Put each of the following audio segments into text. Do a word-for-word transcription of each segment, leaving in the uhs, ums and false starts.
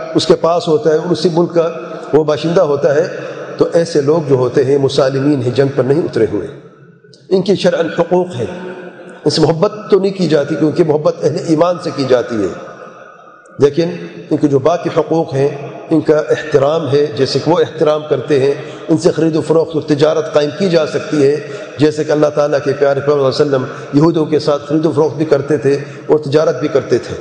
اس کے پاس ہوتا ہے اور اسی ملک کا وہ باشندہ ہوتا ہے، تو ایسے لوگ جو ہوتے ہیں مسالمین ہیں، جنگ پر نہیں اترے ہوئے، ان کی شرعاً حقوق ہیں، ان سے محبت تو نہیں کی جاتی کیونکہ محبت اہل ایمان سے کی جاتی ہے، لیکن ان کے جو باقی حقوق ہیں ان کا احترام ہے، جیسے کہ وہ احترام کرتے ہیں، ان سے خرید و فروخت اور تجارت قائم کی جا سکتی ہے، جیسے کہ اللہ تعالیٰ کے پیارے پیغمبر صلی اللہ علیہ وسلم یہودوں کے ساتھ خرید و فروخت بھی کرتے تھے اور تجارت بھی کرتے تھے۔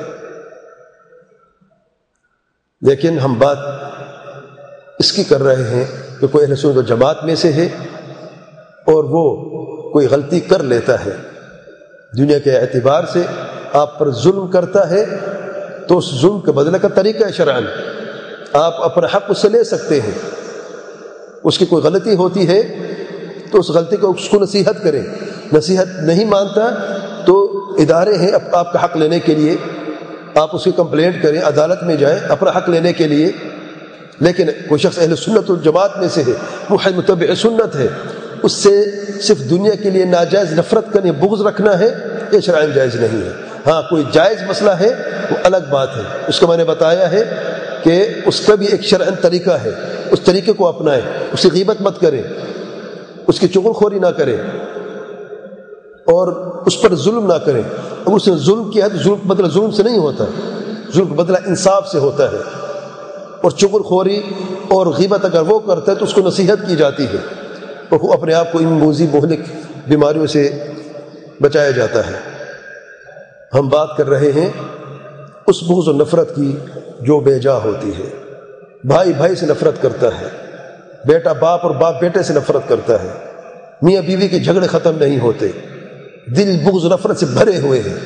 لیکن ہم بات اس کی کر رہے ہیں کہ کوئی اہل سنت و جماعت میں سے ہے اور وہ کوئی غلطی کر لیتا ہے، دنیا کے اعتبار سے آپ پر ظلم کرتا ہے، تو اس ظلم کے بدلے کا طریقہ ہے شرعاً، آپ اپنا حق اس سے لے سکتے ہیں۔ اس کی کوئی غلطی ہوتی ہے تو اس غلطی کو اس کو نصیحت کریں، نصیحت نہیں مانتا تو ادارے ہیں آپ کا حق لینے کے لیے، آپ اس کی کمپلینٹ کریں، عدالت میں جائیں اپنا حق لینے کے لیے۔ لیکن کوئی شخص اہل سنت والجماعت میں سے ہے، وہ متبع سنت ہے، اس سے صرف دنیا کے لیے ناجائز نفرت کرنے، بغض رکھنا ہے، یہ شرعاً جائز نہیں ہے۔ ہاں کوئی جائز مسئلہ ہے وہ الگ بات ہے، اس کو میں نے بتایا ہے کہ اس کا بھی ایک شرعاً طریقہ ہے، اس طریقے کو اپنائیں، اس کی غیبت مت کریں، اس کی چغل خوری نہ کریں اور اس پر ظلم نہ کریں۔ اگر اس نے ظلم کیا ہے تو ظلم کا بدلہ ظلم سے نہیں ہوتا، ظلم کا بدلہ انصاف سے ہوتا ہے، اور چغل خوری اور غیبت اگر وہ کرتا ہے تو اس کو نصیحت کی جاتی ہے اور وہ اپنے آپ کو ان موذی مہلک بیماریوں سے بچایا جاتا ہے۔ ہم بات کر رہے ہیں اس بغض و نفرت کی جو بے جا ہوتی ہے، بھائی بھائی سے نفرت کرتا ہے، بیٹا باپ اور باپ بیٹے سے نفرت کرتا ہے، میاں بیوی کے جھگڑے ختم نہیں ہوتے، دل بغض و نفرت سے بھرے ہوئے ہیں،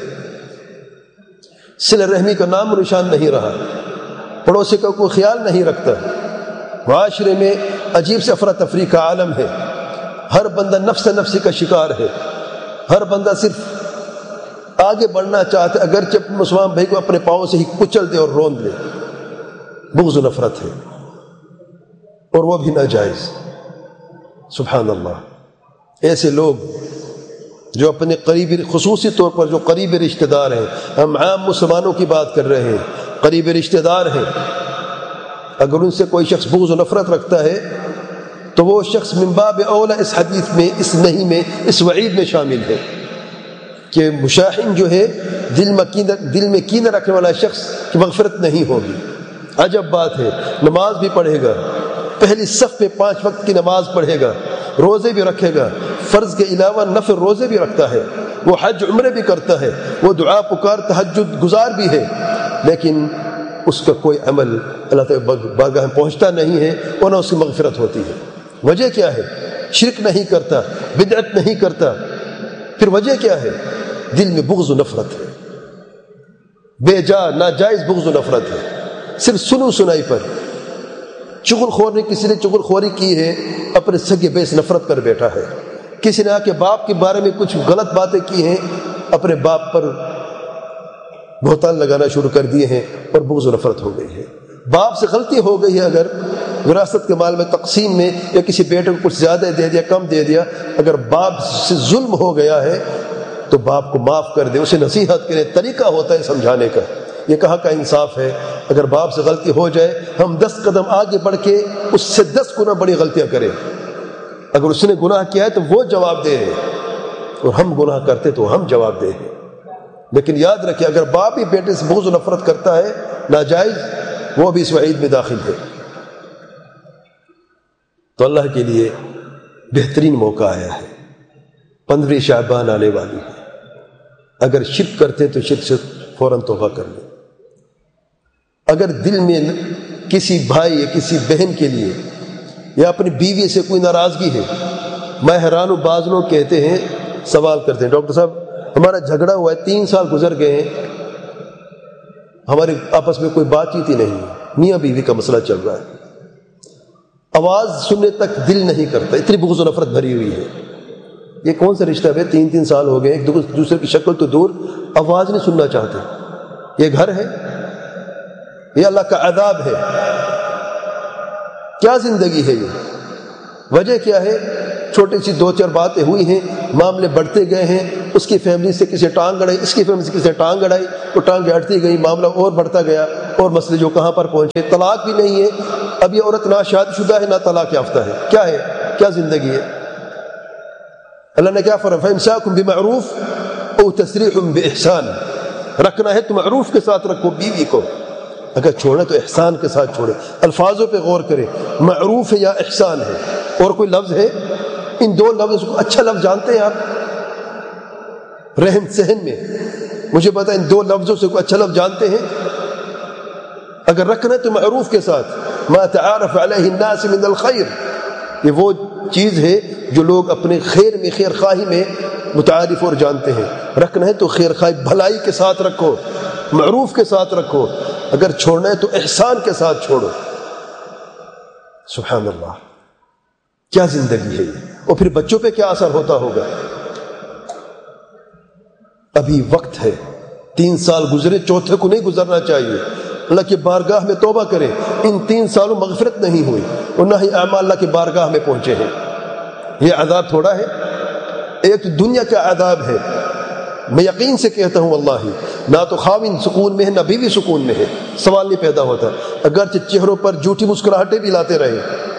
صلہ رحمی کا نام و نشان نہیں رہا، پڑوسی کا کوئی خیال نہیں رکھتا، معاشرے میں عجیب سے افراتفری کا عالم ہے، ہر بندہ نفس نفسی کا شکار ہے، ہر بندہ صرف آگے بڑھنا چاہتے اگرچہ مسلمان بھائی کو اپنے پاؤں سے ہی کچل دے اور روند لے، بغض و نفرت ہے اور وہ بھی ناجائز۔ سبحان اللہ، ایسے لوگ جو اپنے قریبی، خصوصی طور پر جو قریبی رشتہ دار ہیں، ہم عام مسلمانوں کی بات کر رہے ہیں، قریبی رشتہ دار ہیں، اگر ان سے کوئی شخص بغض و نفرت رکھتا ہے تو وہ شخص من باب اولا اس حدیث میں، اس نہیں میں، اس وعید میں شامل ہے کہ مشاحن جو ہے دل میں کینہ دل میں کینہ رکھنے والا شخص کی مغفرت نہیں ہوگی۔ عجب بات ہے، نماز بھی پڑھے گا، پہلی صف میں پانچ وقت کی نماز پڑھے گا، روزے بھی رکھے گا، فرض کے علاوہ نفل روزے بھی رکھتا ہے، وہ حج عمرے بھی کرتا ہے، وہ دعا پکار تہجد گزار بھی ہے، لیکن اس کا کوئی عمل اللہ تعالی بارگاہ میں پہنچتا نہیں ہے اور نہ اس کی مغفرت ہوتی ہے۔ وجہ کیا ہے؟ شرک نہیں کرتا، بدعت نہیں کرتا، پھر وجہ کیا ہے؟ دل میں بغض و نفرت ہے، بے جا ناجائز بغض و نفرت ہے، صرف سنو سنائی پر، چغل خور نے کسی نے چغل خوری کی ہے، اپنے سگے بے سے نفرت کر بیٹھا ہے، کسی نے آ کے باپ کے بارے میں کچھ غلط باتیں کی ہیں، اپنے باپ پر بہتان لگانا شروع کر دیے ہیں اور بغض و نفرت ہو گئی ہے۔ باپ سے غلطی ہو گئی ہے، اگر وراثت کے مال میں تقسیم میں یا کسی بیٹے کو کچھ زیادہ دے دیا کم دے دیا، اگر باپ سے ظلم ہو گیا ہے تو باپ کو معاف کر دے، اسے نصیحت کرے، طریقہ ہوتا ہے سمجھانے کا، یہ کہاں کا انصاف ہے؟ اگر باپ سے غلطی ہو جائے ہم دس قدم آگے بڑھ کے اس سے دس گنا بڑی غلطیاں کریں، اگر اس نے گناہ کیا ہے تو وہ جواب دے ہیں اور ہم گناہ کرتے تو ہم جواب دے ہیں۔ لیکن یاد رکھیں اگر باپ ہی بیٹے سے بغض و نفرت کرتا ہے ناجائز، وہ بھی اس وعید میں داخل ہے۔ تو اللہ کے لیے بہترین موقع آیا ہے، پندرہ شعبان آنے والی ہے، اگر شرک کرتے تو شرک سے فوراً توبہ کر لیں، اگر دل میں کسی بھائی یا کسی بہن کے لیے یا اپنی بیوی سے کوئی ناراضگی ہے، میں حیران ہوں، بعض لوگ کہتے ہیں، سوال کرتے ہیں، ڈاکٹر صاحب ہمارا جھگڑا ہوا ہے، تین سال گزر گئے ہیں، ہمارے آپس میں کوئی بات چیت ہی نہیں ہے، میاں بیوی کا مسئلہ چل رہا ہے، آواز سننے تک دل نہیں کرتا، اتنی بغض و نفرت بھری ہوئی ہے۔ یہ کون سا رشتہ ہے؟ تین تین سال ہو گئے، ایک دوسرے کی شکل تو دور، آواز نہیں سننا چاہتے، یہ گھر ہے؟ یہ اللہ کا عذاب ہے؟ کیا زندگی ہے یہ؟ وجہ کیا ہے؟ چھوٹی سی دو چار باتیں ہوئی ہیں، معاملے بڑھتے گئے ہیں، اس کی فیملی سے کسی ٹانگ اڑائی، اس کی فیملی سے کسی ٹانگ اڑائی، وہ ٹانگیں اڑتی گئی، معاملہ اور بڑھتا گیا، اور مسئلے جو کہاں پر پہنچے، طلاق بھی نہیں ہے، اب یہ عورت نہ شادی شدہ ہے نہ طلاق یافتہ ہے، کیا ہے، کیا زندگی ہے؟ اللہ نے کیا فرمایا، فَإِمْسَاكُمْ بِمَعْرُوفٍ أَوْ تَسْرِيحٌ بِإِحْسَانٍ، رکھنا ہے تو معروف کے ساتھ رکھو بیوی کو، اگر چھوڑے تو احسان کے ساتھ چھوڑے۔ الفاظوں پہ غور کریں، معروف ہے یا احسان ہے، اور کوئی لفظ ہے؟ ان دو لفظوں کو اچھا لفظ جانتے ہیں آپ رہن سہن میں؟ مجھے پتا ان دو لفظوں سے کوئی اچھا لفظ جانتے ہیں؟ اگر رکھنا ہے تو معروف کے ساتھ، ما تعارف علیہ الناس من الخیر، یہ وہ چیز ہے جو لوگ اپنے خیر میں، خیر خواہی میں متعارف اور جانتے ہیں۔ رکھنا ہے تو خیر خواہی بھلائی کے ساتھ رکھو، معروف کے ساتھ رکھو، اگر چھوڑنا ہے تو احسان کے ساتھ چھوڑو۔ سبحان اللہ، کیا زندگی ہے یہ! اور پھر بچوں پہ کیا اثر ہوتا ہوگا؟ ابھی وقت ہے، تین سال گزرے، چوتھے کو نہیں گزرنا چاہیے۔ اللہ کی بارگاہ میں توبہ کریں، ان تین سالوں مغفرت نہیں ہوئی اور نہ ہی اعمال اللہ کی بارگاہ میں پہنچے ہیں۔ یہ عذاب تھوڑا ہے، ایک دنیا کا عذاب ہے۔ میں یقین سے کہتا ہوں واللہ، نہ تو خاوند سکون میں ہے نہ بیوی سکون میں ہے، سوال نہیں پیدا ہوتا، اگرچہ چہروں پر جھوٹی مسکراہٹیں بھی لاتے رہے۔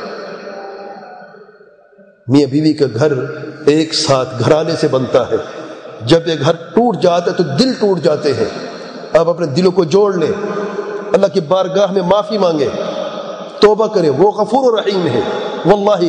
میاں بیوی کا گھر ایک ساتھ گھرانے سے بنتا ہے، جب یہ گھر ٹوٹ جاتا ہے تو دل ٹوٹ جاتے ہیں۔ آپ اپنے دلوں کو جوڑ لیں، اللہ کی بارگاہ میں معافی مانگیں، توبہ کریں، وہ غفور و رحیم ہے۔ واللہ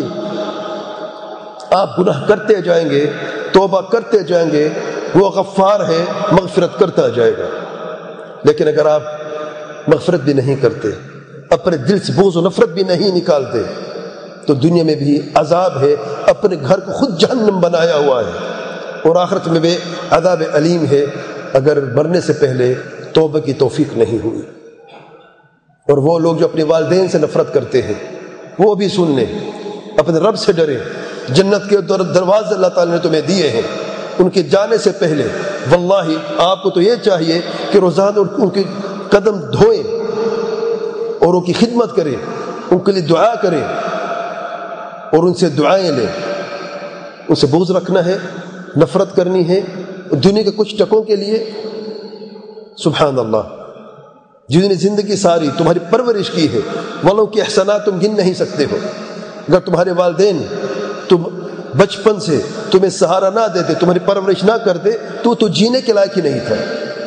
آپ گناہ کرتے جائیں گے، توبہ کرتے جائیں گے، وہ غفار ہے، مغفرت کرتا جائے گا۔ لیکن اگر آپ مغفرت بھی نہیں کرتے، اپنے دل سے بغض و نفرت بھی نہیں نکالتے، تو دنیا میں بھی عذاب ہے، اپنے گھر کو خود جہنم بنایا ہوا ہے، اور آخرت میں بھی عذاب علیم ہے اگر مرنے سے پہلے توبہ کی توفیق نہیں ہوئی۔ اور وہ لوگ جو اپنے والدین سے نفرت کرتے ہیں، وہ بھی سن لیں، اپنے رب سے ڈریں۔ جنت کے دروازے اللہ تعالیٰ نے تمہیں دیے ہیں، ان کے جانے سے پہلے واللہ آپ کو تو یہ چاہیے کہ روزانہ ان کے قدم دھوئیں اور ان کی خدمت کریں، ان کے لیے دعا کریں اور ان سے دعائیں لیں۔ ان سے بغض رکھنا ہے، نفرت کرنی ہے دنیا کے کچھ ٹکوں کے لیے؟ سبحان اللہ، جنہوں نے زندگی ساری تمہاری پرورش کی ہے، والوں کے احسانات تم گن نہیں سکتے ہو۔ اگر تمہارے والدین تم بچپن سے تمہیں سہارا نہ دیتے، تمہاری پرورش نہ کرتے، تو تو جینے کے لائق ہی نہیں تھا۔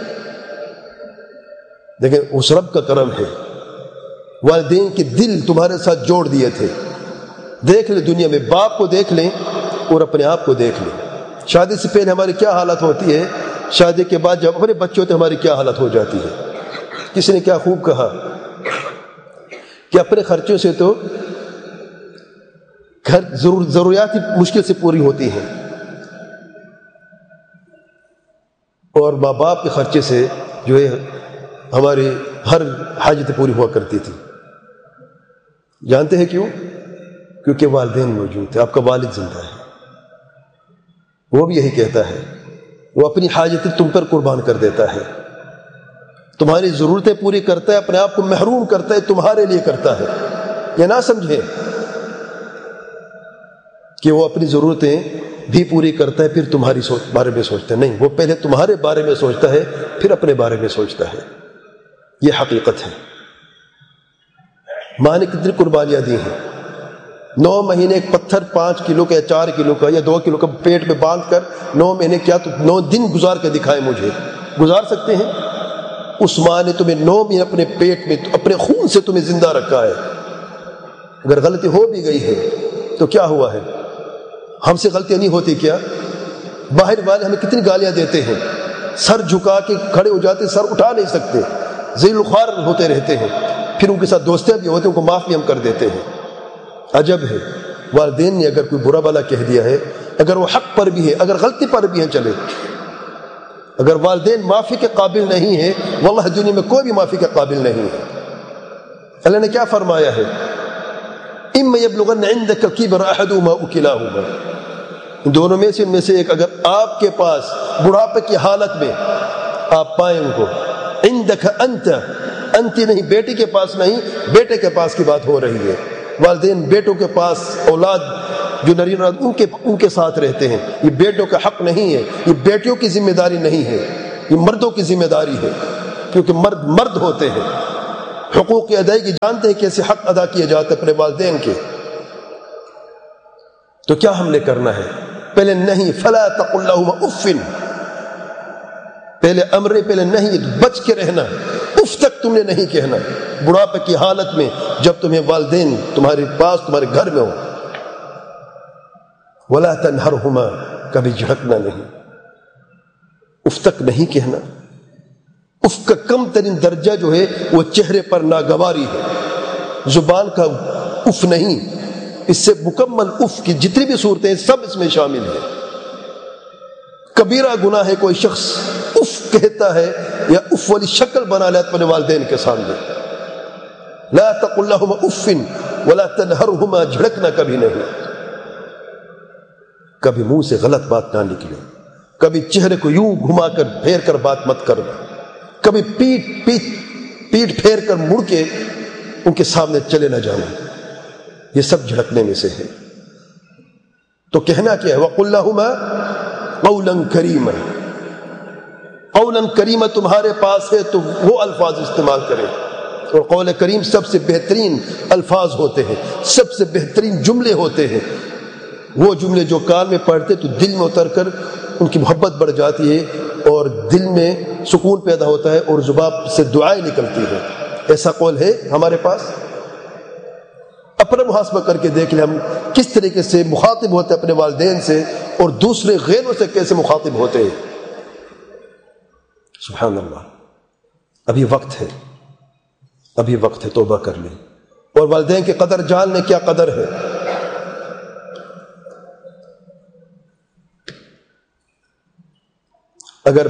لیکن اس رب کا کرم ہے، والدین کے دل تمہارے ساتھ جوڑ دیے تھے۔ دیکھ لیں دنیا میں، باپ کو دیکھ لیں اور اپنے آپ کو دیکھ لیں۔ شادی سے پہلے ہماری کیا حالت ہوتی ہے، شادی کے بعد جب اپنے بچے ہوتے ہماری کیا حالت ہو جاتی ہے۔ کسی نے کیا خوب کہا کہ اپنے خرچوں سے تو گھر ضرور ضروریات ہی مشکل سے پوری ہوتی ہیں، اور ماں باپ کے خرچے سے جو ہے ہماری ہر حاجت پوری ہوا کرتی تھی۔ جانتے ہیں کیوں؟ کیونکہ والدین موجود تھے، آپ کا والد زندہ ہے، وہ بھی یہی کہتا ہے، وہ اپنی حاجتیں تم پر قربان کر دیتا ہے، تمہاری ضرورتیں پوری کرتا ہے، اپنے آپ کو محروم کرتا ہے، تمہارے لیے کرتا ہے۔ یہ نہ سمجھیں کہ وہ اپنی ضرورتیں بھی پوری کرتا ہے پھر تمہاری بارے میں سوچتا ہے، نہیں، وہ پہلے تمہارے بارے میں سوچتا ہے پھر اپنے بارے میں سوچتا ہے۔ یہ حقیقت ہے۔ ماں نے کتنی قربانیاں دی ہیں، نو مہینے ایک پتھر پانچ کلو کا یا چار کلو کا یا دو کلو کا پیٹ میں باندھ کر نو مہینے کیا تو نو دن گزار کے دکھائے، مجھے گزار سکتے ہیں؟ اس ماں نے تمہیں نو مہینے اپنے پیٹ میں اپنے خون سے تمہیں زندہ رکھا ہے۔ اگر غلطی ہو بھی گئی ہے تو کیا ہوا ہے؟ ہم سے غلطیاں نہیں ہوتی کیا؟ باہر والے ہمیں کتنی گالیاں دیتے ہیں، سر جھکا کے کھڑے ہو جاتے، سر اٹھا نہیں سکتے، ذلیل الخوار ہوتے رہتے ہیں، پھر ان کے ساتھ دوستیاں بھی ہوتے ہیں، ان کو معاف بھی ہم کر دیتے ہیں۔ عجب ہے، والدین نے اگر کوئی برا بلا کہہ دیا ہے، اگر وہ حق پر بھی ہے، اگر غلطی پر بھی ہے، چلے، اگر والدین معافی کے قابل نہیں ہیں، واللہ دنیا میں کوئی بھی معافی کے قابل نہیں ہے۔ اللہ نے کیا فرمایا ہے؟ اِمَّا يَبْلُغَنَّ عِنْدَكَ الْكِبَرَ أَحَدُهُمَا أَوْ كِلَاهُمَا، ان دونوں میں سے ان میں سے ایک اگر آپ کے پاس بڑھاپے کی حالت میں آپ پائیں ان کو، عِنْدَكَ أَنْتَ، انت نہیں، بیٹی کے پاس نہیں، بیٹے کے پاس کی بات ہو رہی ہے۔ والدین بیٹوں کے پاس، اولاد جو نری اولاد ان کے ان کے ساتھ رہتے ہیں، یہ بیٹوں کا حق نہیں ہے، یہ بیٹیوں کی ذمہ داری نہیں ہے، یہ مردوں کی ذمہ داری ہے، کیونکہ مرد مرد ہوتے ہیں، حقوق کی ادائیگی جانتے ہیں کیسے حق ادا کیے جاتے اپنے والدین کے، تو کیا ہم نے کرنا ہے؟ پہلے نہیں، فلا تقل لهما اف، پہلے امر، پہلے نہیں، بچ کے رہنا، اف تک تم نے نہیں کہنا بڑھاپے کی حالت میں جب تمہیں والدین تمہارے پاس تمہارے گھر میں ہو۔ ولا تنہرهما، کبھی جھڑکنا نہیں، اف تک نہیں کہنا۔ اف کا کم ترین درجہ جو ہے وہ چہرے پر ناگواری ہے، زبان کا اف نہیں، اس سے مکمل اف کی جتنی بھی صورتیں سب اس میں شامل ہیں۔ کبیرہ گناہ ہے کوئی شخص اف کہتا ہے یا اف والی شکل بنا لیتا اپنے والدین کے سامنے۔ لا تقل لهما اف ولا تنہرهما، جھڑکنا کبھی نہیں، کبھی منہ سے غلط بات نہ نکلے، کبھی چہرے کو یوں گھما کر پھیر کر بات مت کرنا، کبھی پیٹ پیٹ پیٹ پھیر کر مڑ کے ان کے سامنے چلے نہ جانا، یہ سب جھڑکنے میں سے ہے۔ تو کہنا کیا ہے؟ وَقُلْ لَهُمَا قَوْلًا كَرِيمًا، قولاً کریمہ تمہارے پاس ہے تو وہ الفاظ استعمال کریں، اور قول کریم سب سے بہترین الفاظ ہوتے ہیں، سب سے بہترین جملے ہوتے ہیں، وہ جملے جو کان میں پڑھتے تو دل میں اتر کر ان کی محبت بڑھ جاتی ہے اور دل میں سکون پیدا ہوتا ہے اور زبان سے دعائیں نکلتی ہے۔ ایسا قول ہے ہمارے پاس؟ اپنا محاسبہ کر کے دیکھ لیں ہم کس طریقے سے مخاطب ہوتے اپنے والدین سے اور دوسرے غیروں سے کیسے مخاطب ہوتے ہیں۔ سبحان اللہ، ابھی وقت ہے، ابھی وقت ہے، توبہ کر لیں، اور والدین کی قدر جان لیں کیا قدر ہے۔ اگر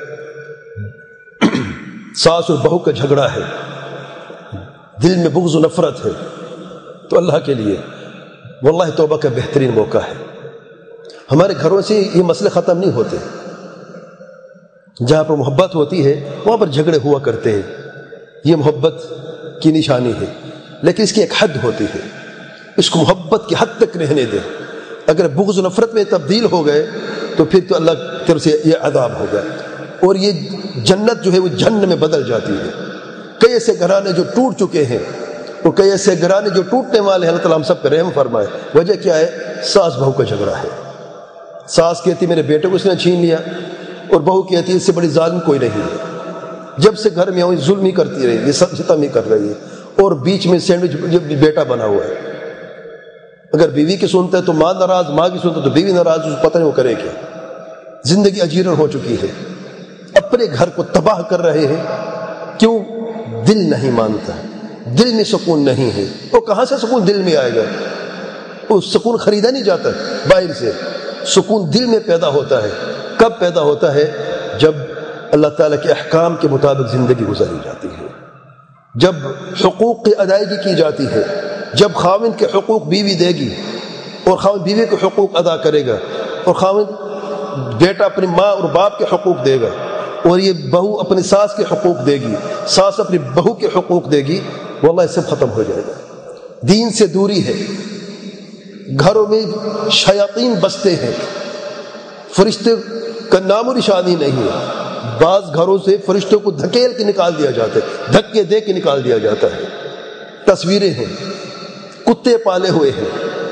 ساس اور بہو کا جھگڑا ہے، دل میں بغض و نفرت ہے، تو اللہ کے لیے واللہ توبہ کا بہترین موقع ہے۔ ہمارے گھروں سے یہ مسئلے ختم نہیں ہوتے، جہاں پر محبت ہوتی ہے وہاں پر جھگڑے ہوا کرتے ہیں، یہ محبت کی نشانی ہے، لیکن اس کی ایک حد ہوتی ہے، اس کو محبت کی حد تک رہنے دیں۔ اگر بغض و نفرت میں تبدیل ہو گئے تو پھر تو اللہ کی طرف سے یہ عذاب ہوگا، اور یہ جنت جو ہے وہ جہنم میں بدل جاتی ہے۔ کئی ایسے گھرانے جو ٹوٹ چکے ہیں اور کئی ایسے گھرانے جو ٹوٹنے والے ہیں، اللہ تعالیٰ ہم سب پہ رحم فرمائے۔ وجہ کیا ہے؟ ساس بہو کا جھگڑا ہے۔ ساس کہتی میرے بیٹے کو اس نے چھین لیا، اور بہو کہتی ہے اس سے بڑی ظالم کوئی نہیں ہے، جب سے گھر میں آؤں ظلم ہی کرتی رہی، یہ سب ستم ہی کر رہی ہے، اور بیچ میں سینڈوچ بیٹا بنا ہوا ہے۔ اگر بیوی کی سنتا ہے تو ماں ناراض، ماں کی سنتا ہے تو بیوی ناراض، پتہ نہیں وہ کرے کیا۔ زندگی اجیرن ہو چکی ہے، اپنے گھر کو تباہ کر رہے ہیں۔ کیوں؟ دل نہیں مانتا، دل میں سکون نہیں ہے۔ وہ کہاں سے سکون دل میں آئے گا؟ وہ سکون خریدا نہیں جاتا باہر سے، سکون دل میں پیدا ہوتا ہے۔ کب پیدا ہوتا ہے؟ جب اللہ تعالیٰ کے احکام کے مطابق زندگی گزاری جاتی ہے، جب حقوق کی ادائیگی کی جاتی ہے، جب خاوند کے حقوق بیوی دے گی اور خاوند بیوی کے حقوق ادا کرے گا، اور خاوند بیٹا اپنی ماں اور باپ کے حقوق دے گا، اور یہ بہو اپنی ساس کے حقوق دے گی، ساس اپنی بہو کے حقوق دے گی، واللہ سب ختم ہو جائے گا۔ دین سے دوری ہے، گھروں میں شیاطین بستے ہیں، فرشتے کا نام و نشانی نہیں ہے۔ بعض گھروں سے فرشتوں کو دھکیل کے نکال دیا جاتا ہے، دھکے دے کے نکال دیا جاتا ہے۔ تصویریں ہیں، کتے پالے ہوئے ہیں،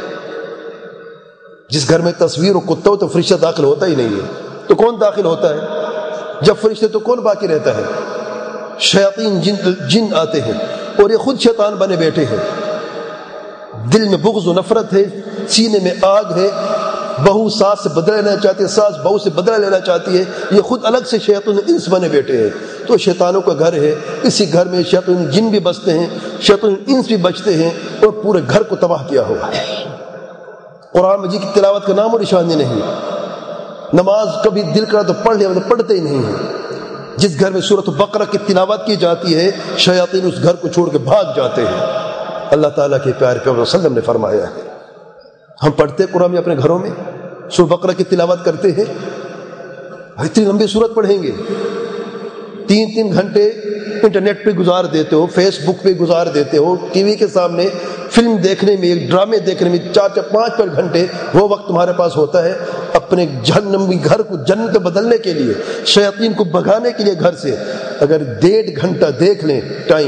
جس گھر میں تصویر و کتا ہو تو فرشتہ داخل ہوتا ہی نہیں ہے، تو کون داخل ہوتا ہے؟ جب فرشتے تو کون باقی رہتا ہے؟ شیاطین جن, جن آتے ہیں، اور یہ خود شیطان بنے بیٹھے ہیں۔ دل میں بغض و نفرت ہے، سینے میں آگ ہے، بہو ساس سے بدلہ لینا چاہتی ہے، ساس بہو سے بدلہ لینا چاہتی ہے، یہ خود الگ سے شیطان انس بنے بیٹھے ہیں۔ تو شیطانوں کا گھر ہے، اسی گھر میں شیطان جن بھی بستے ہیں، شیطان انس بھی بچتے ہیں، اور پورے گھر کو تباہ کیا ہوا ہے۔ قرآن مجید کی تلاوت کا نام و نشانی نہیں، نماز کبھی دل کرا تو پڑھ لیا، مطلب پڑھتے ہی نہیں ہیں۔ جس گھر میں سورۃ بقرہ کی تلاوت کی جاتی ہے، شیاطین اس گھر کو چھوڑ کے بھاگ جاتے ہیں۔ اللہ تعالیٰ کے پیارے پیغمبر صلی اللہ علیہ وسلم نے فرمایا ہے۔ ہم پڑھتے قرآن میں اپنے گھروں میں سورۃ بقرہ کی تلاوت کرتے ہیں، اتنی لمبی سورت پڑھیں گے، تین تین گھنٹے انٹرنیٹ پہ گزار دیتے ہو، فیس بک پہ گزار دیتے ہو، ٹی وی کے سامنے فلم دیکھنے میں، ڈرامے دیکھنے میں چار چار پانچ پانچ گھنٹے وہ وقت تمہارے پاس ہوتا ہے اپنے جہنمی گھر کو جنت بدلنے کے لیے، شیاطین کو بھگانے کے لیے گھر سے۔ اگر ڈیڑھ گھنٹہ دیکھ لیں ٹائم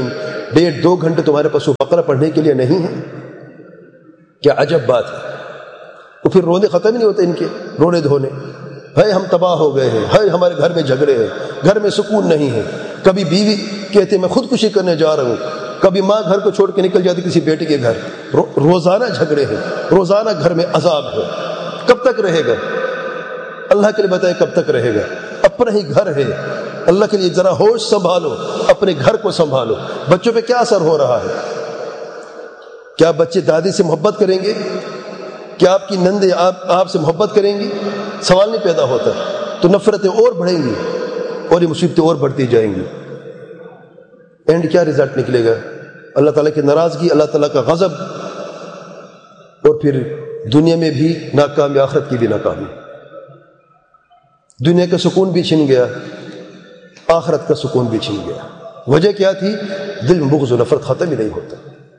ڈیڑھ دو گھنٹے تمہارے پاس بقرہ پڑھنے کے لیے نہیں ہے؟ کیا عجب بات ہے. تو پھر رونے ختم ہی نہیں ہوتے ان کے رونے دھونے. ہے ہم تباہ ہو گئے ہیں، ہے ہمارے گھر میں جھگڑے ہیں، گھر میں سکون نہیں ہے. کبھی بیوی کہتے میں خودکشی کرنے جا رہا ہوں، کبھی ماں گھر کو چھوڑ کے نکل جاتی کسی بیٹے کے گھر. رو روزانہ جھگڑے ہیں، روزانہ گھر میں عذاب ہے. کب تک رہے گا؟ اللہ کے لیے بتائے کب تک رہے گا؟ اپنا ہی گھر ہے، اللہ کے لیے ذرا ہوش سنبھالو، اپنے گھر کو سنبھالو. بچوں پہ کیا اثر ہو رہا ہے؟ کیا بچے دادی سے محبت کریں گے؟ کیا آپ کی نندیں آپ آپ سے محبت کریں گی؟ سوال نہیں پیدا ہوتا. تو نفرتیں اور بڑھیں گی اور یہ مصیبتیں اور بڑھتی جائیں گی. اینڈ کیا رزلٹ نکلے گا؟ اللہ تعالیٰ کی ناراضگی، اللہ تعالیٰ کا غضب، اور پھر دنیا میں بھی ناکامی، آخرت کی بھی ناکامی. دنیا کا سکون بھی چھن گیا، آخرت کا سکون بھی چھن گیا. وجہ کیا تھی؟ دل میں بغض و نفرت ختم ہی نہیں ہوتا.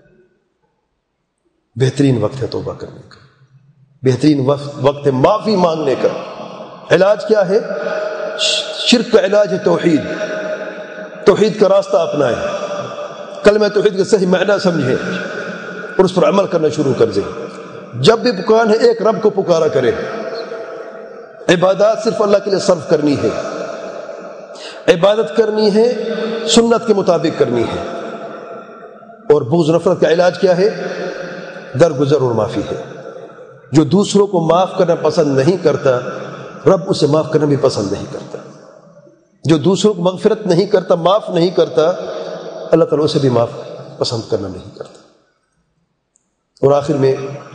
بہترین وقت ہے توبہ کرنے کا، بہترین وقت ہے معافی مانگنے کا. علاج کیا ہے؟ شرک کا علاج ہے توحید. توحید کا راستہ اپنائیں، کلمہ توحید کا صحیح معنی سمجھیں اور اس پر عمل کرنا شروع کر دیں. جب بھی پکان ہے ایک رب کو پکارا کرے. عبادات صرف اللہ کے لیے صرف کرنی ہے، عبادت کرنی ہے سنت کے مطابق کرنی ہے. اور بغض نفرت کا علاج کیا ہے؟ درگزر اور معافی ہے. جو دوسروں کو معاف کرنا پسند نہیں کرتا، رب اسے معاف کرنا بھی پسند نہیں کرتا. جو دوسروں کو مغفرت نہیں کرتا، معاف نہیں کرتا، اللہ تعالیٰ اسے بھی معاف پسند کرنا نہیں کرتا. اور آخر میں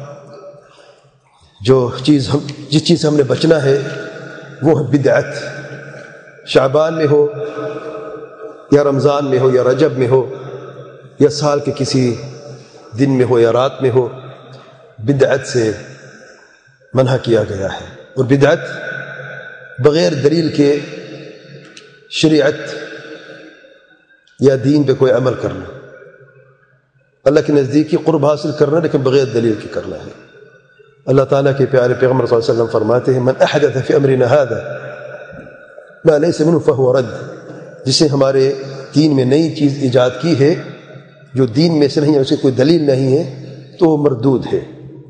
جو چیز ہم جس چیز سے ہم نے بچنا ہے وہ ہے بدعت. شعبان میں ہو یا رمضان میں ہو یا رجب میں ہو یا سال کے کسی دن میں ہو یا رات میں ہو، بدعت سے منع کیا گیا ہے. اور بدعت بغیر دلیل کے شریعت یا دین پہ کوئی عمل کرنا، اللہ کے نزدیکی قرب حاصل کرنا لیکن بغیر دلیل کے کرنا ہے. اللہ تعالیٰ کے پیارے پیغمبر صلی اللہ علیہ وسلم فرماتے ہیں من احدث فی امرنا هذا ما لیس منہ فہو رد. جس نے ہمارے دین میں نئی چیز ایجاد کی ہے جو دین میں سے نہیں ہے، اس کی کوئی دلیل نہیں ہے، تو وہ مردود ہے.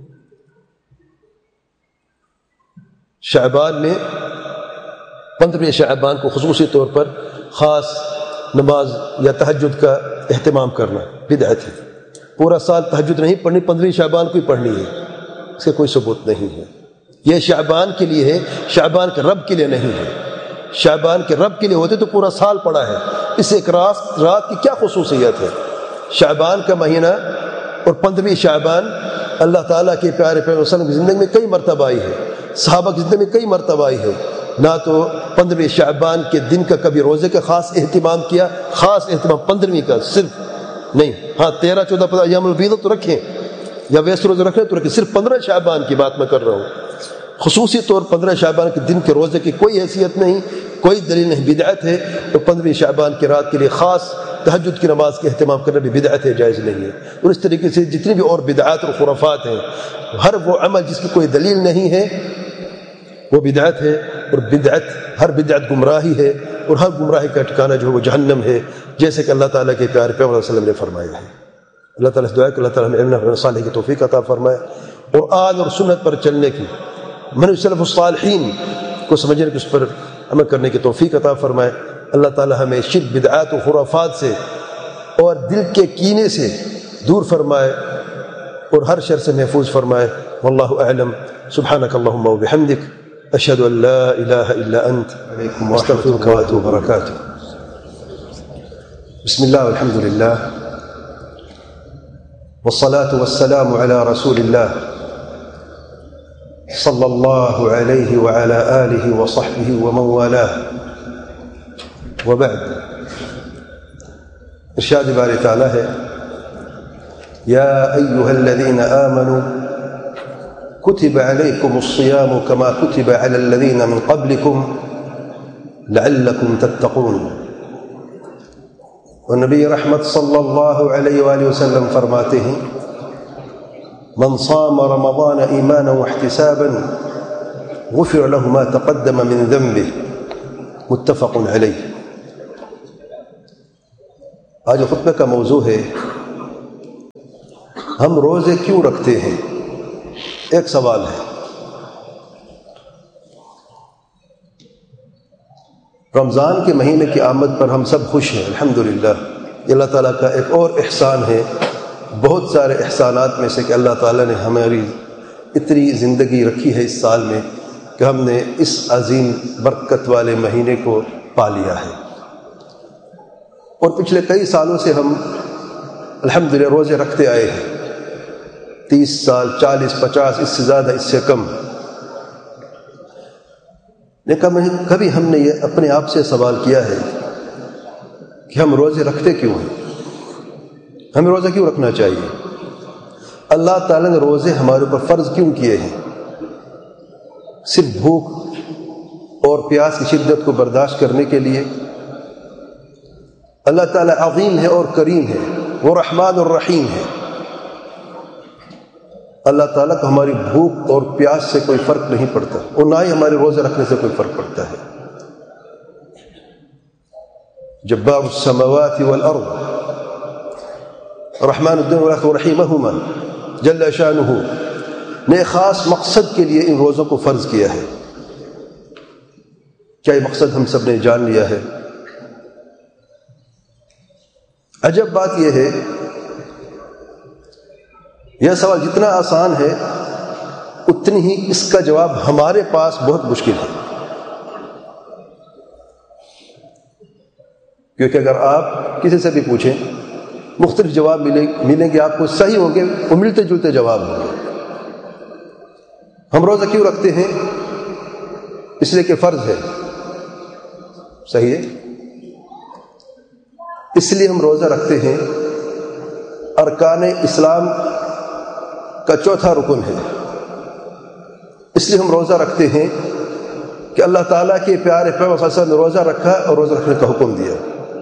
شعبان میں پندرہویں شعبان کو خصوصی طور پر خاص نماز یا تہجد کا اہتمام کرنا بدعت ہے. پورا سال تہجد نہیں پڑھنی، پندرہویں شعبان کو ہی پڑھنی ہے، اس کا کوئی ثبوت نہیں ہے. یہ شعبان کے لیے ہے، شعبان کے رب کے لیے نہیں ہے. شعبان کے رب کے لیے ہوتے تو پورا سال پڑا ہے. اس ایک رات رات کی کیا خصوصیت ہے؟ شعبان کا مہینہ اور پندرہویں شعبان اللہ تعالیٰ کے پیارے پیغمبر صلی اللہ علیہ وسلم کی زندگی میں کئی مرتبہ آئی ہے، صحابہ کی زندگی میں کئی مرتبہ آئی ہے. نہ تو پندرہویں شعبان کے دن کا کبھی روزے کا خاص اہتمام کیا، خاص اہتمام پندرہویں کا صرف نہیں. ہاں تیرہ چودہ پندرہ ایام البیض تو رکھیں یا ویسے روزے رکھیں تو رکھیں، صرف پندرہ شعبان کی بات میں کر رہا ہوں. خصوصی طور پندرہ شعبان کے دن کے روزے کی کوئی حیثیت نہیں، کوئی دلیل نہیں، بدعت ہے. تو پندرہویں شعبان کی رات کے لیے خاص تہجد کی نماز کے اہتمام کرنا بھی بدعت ہے، جائز نہیں ہے. اور اس طریقے سے جتنی بھی اور بدعات اور خرافات ہیں، ہر وہ عمل جس کی کوئی دلیل نہیں ہے وہ بدعت ہے. اور بدعت ہر بدعت گمراہی ہے، اور ہر گمراہی کا ٹھکانہ جو ہے وہ جہنم ہے، جیسے کہ اللہ تعالیٰ کے پیارے پیغمبر صلی اللہ علیہ وسلم نے فرمایا ہے. اللہ تعالیٰ سے دعا ہے کہ اللہ تعالیٰ ہمیں علم و صالح کی توفیق عطا فرمائے، قرآن اور سنت پر چلنے کی، منہج سلف الصالحین کو سمجھنے کی، اس پر عمل کرنے کی توفیق عطا فرمائے. اللہ تعالیٰ ہمیں شرک، بدعات و خرافات سے اور دل کے کینے سے دور فرمائے اور ہر شر سے محفوظ فرمائے. واللہ اعلم. سبحانک اللہم و بحمدک، اشہد ان لا الہ الا انت، استغفرک و اتوب برکاتہ. بسم اللہ والحمد للہ والصلاة والسلام على رسول اللہ صلی اللہ علیہ وعلى آلہ وصحبہ ومن والاه. وبعد. ارشاد باری تعالی ہے یا ایها الذین آمنوا كتب عليكم الصيام كما كتب على الذين من قبلكم لعلكم تتقون. اور نبی رحمت صلی اللہ علیہ وآلہ وسلم فرماتے ہیں من صام رمضان ایمانا واحتسابا غفر له ما تقدم من ذنبه. متفق علیہ. آج خطبہ کا موضوع ہے ہم روزے کیوں رکھتے ہیں. ایک سوال ہے. رمضان کے مہینے کی آمد پر ہم سب خوش ہیں الحمدللہ. یہ اللہ تعالیٰ کا ایک اور احسان ہے بہت سارے احسانات میں سے کہ اللہ تعالیٰ نے ہماری اتنی زندگی رکھی ہے اس سال میں کہ ہم نے اس عظیم برکت والے مہینے کو پا لیا ہے. اور پچھلے کئی سالوں سے ہم الحمدللہ روزے رکھتے آئے ہیں. تیس سال، چالیس، پچاس، اس سے زیادہ، اس سے کم. لیکن کبھی ہم نے یہ اپنے آپ سے سوال کیا ہے کہ ہم روزے رکھتے کیوں ہیں؟ ہمیں روزہ کیوں رکھنا چاہیے؟ اللہ تعالیٰ نے روزے ہمارے اوپر فرض کیوں کیے ہیں؟ صرف بھوک اور پیاس کی شدت کو برداشت کرنے کے لیے؟ اللہ تعالیٰ عظیم ہے اور کریم ہے، وہ رحمان اور رحیم ہے. اللہ تعالیٰ کو ہماری بھوک اور پیاس سے کوئی فرق نہیں پڑتا، اور نہ ہی ہمارے روزے رکھنے سے کوئی فرق پڑتا ہے. جبار السماوات والارض رحمان الدین ورحیمہما جل شانہ نے خاص مقصد کے لیے ان روزوں کو فرض کیا ہے. کیا یہ مقصد ہم سب نے جان لیا ہے؟ عجب بات یہ ہے، یہ سوال جتنا آسان ہے اتنی ہی اس کا جواب ہمارے پاس بہت مشکل ہے. کیونکہ اگر آپ کسی سے بھی پوچھیں مختلف جواب ملیں ملیں گے آپ کو، صحیح ہوں گے، وہ ملتے جلتے جواب ہوں گے. ہم روزہ کیوں رکھتے ہیں؟ اس لیے کہ فرض ہے. صحیح ہے. اس لیے ہم روزہ رکھتے ہیں. ارکان اسلام کا چوتھا رکن ہے. اس لیے ہم روزہ رکھتے ہیں کہ اللہ تعالیٰ کے پیارے پیغمبر صلی اللہ علیہ وسلم نے روزہ رکھا اور روزہ رکھنے کا حکم دیا.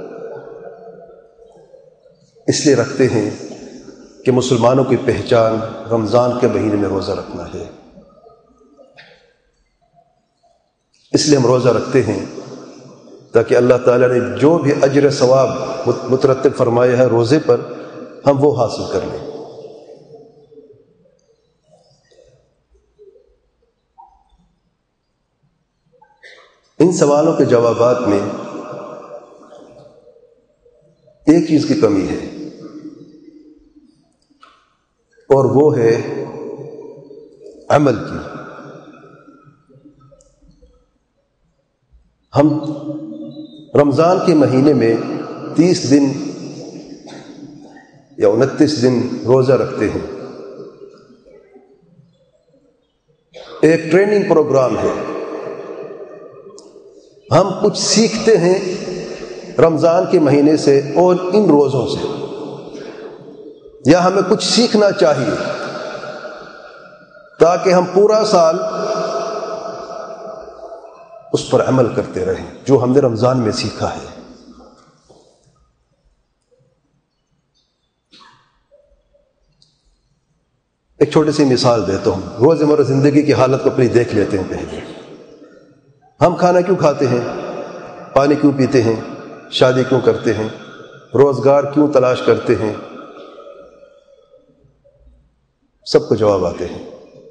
اس لیے رکھتے ہیں کہ مسلمانوں کی پہچان رمضان کے مہینے میں روزہ رکھنا ہے. اس لیے ہم روزہ رکھتے ہیں تاکہ اللہ تعالیٰ نے جو بھی اجر ثواب مترتب فرمایا ہے روزے پر ہم وہ حاصل کر لیں. ان سوالوں کے جوابات میں ایک چیز کی کمی ہے، اور وہ ہے عمل کی. ہم رمضان کے مہینے میں تیس دن یا انتیس دن روزہ رکھتے ہیں. ایک ٹریننگ پروگرام ہے. ہم کچھ سیکھتے ہیں رمضان کے مہینے سے اور ان روزوں سے، یا ہمیں کچھ سیکھنا چاہیے تاکہ ہم پورا سال اس پر عمل کرتے رہیں جو ہم نے رمضان میں سیکھا ہے. ایک چھوٹی سی مثال دیتا ہوں. روزمرہ زندگی کی حالت کو اپنی دیکھ لیتے ہیں. پہلے ہم کھانا کیوں کھاتے ہیں؟ پانی کیوں پیتے ہیں؟ شادی کیوں کرتے ہیں؟ روزگار کیوں تلاش کرتے ہیں؟ سب کو جواب آتے ہیں.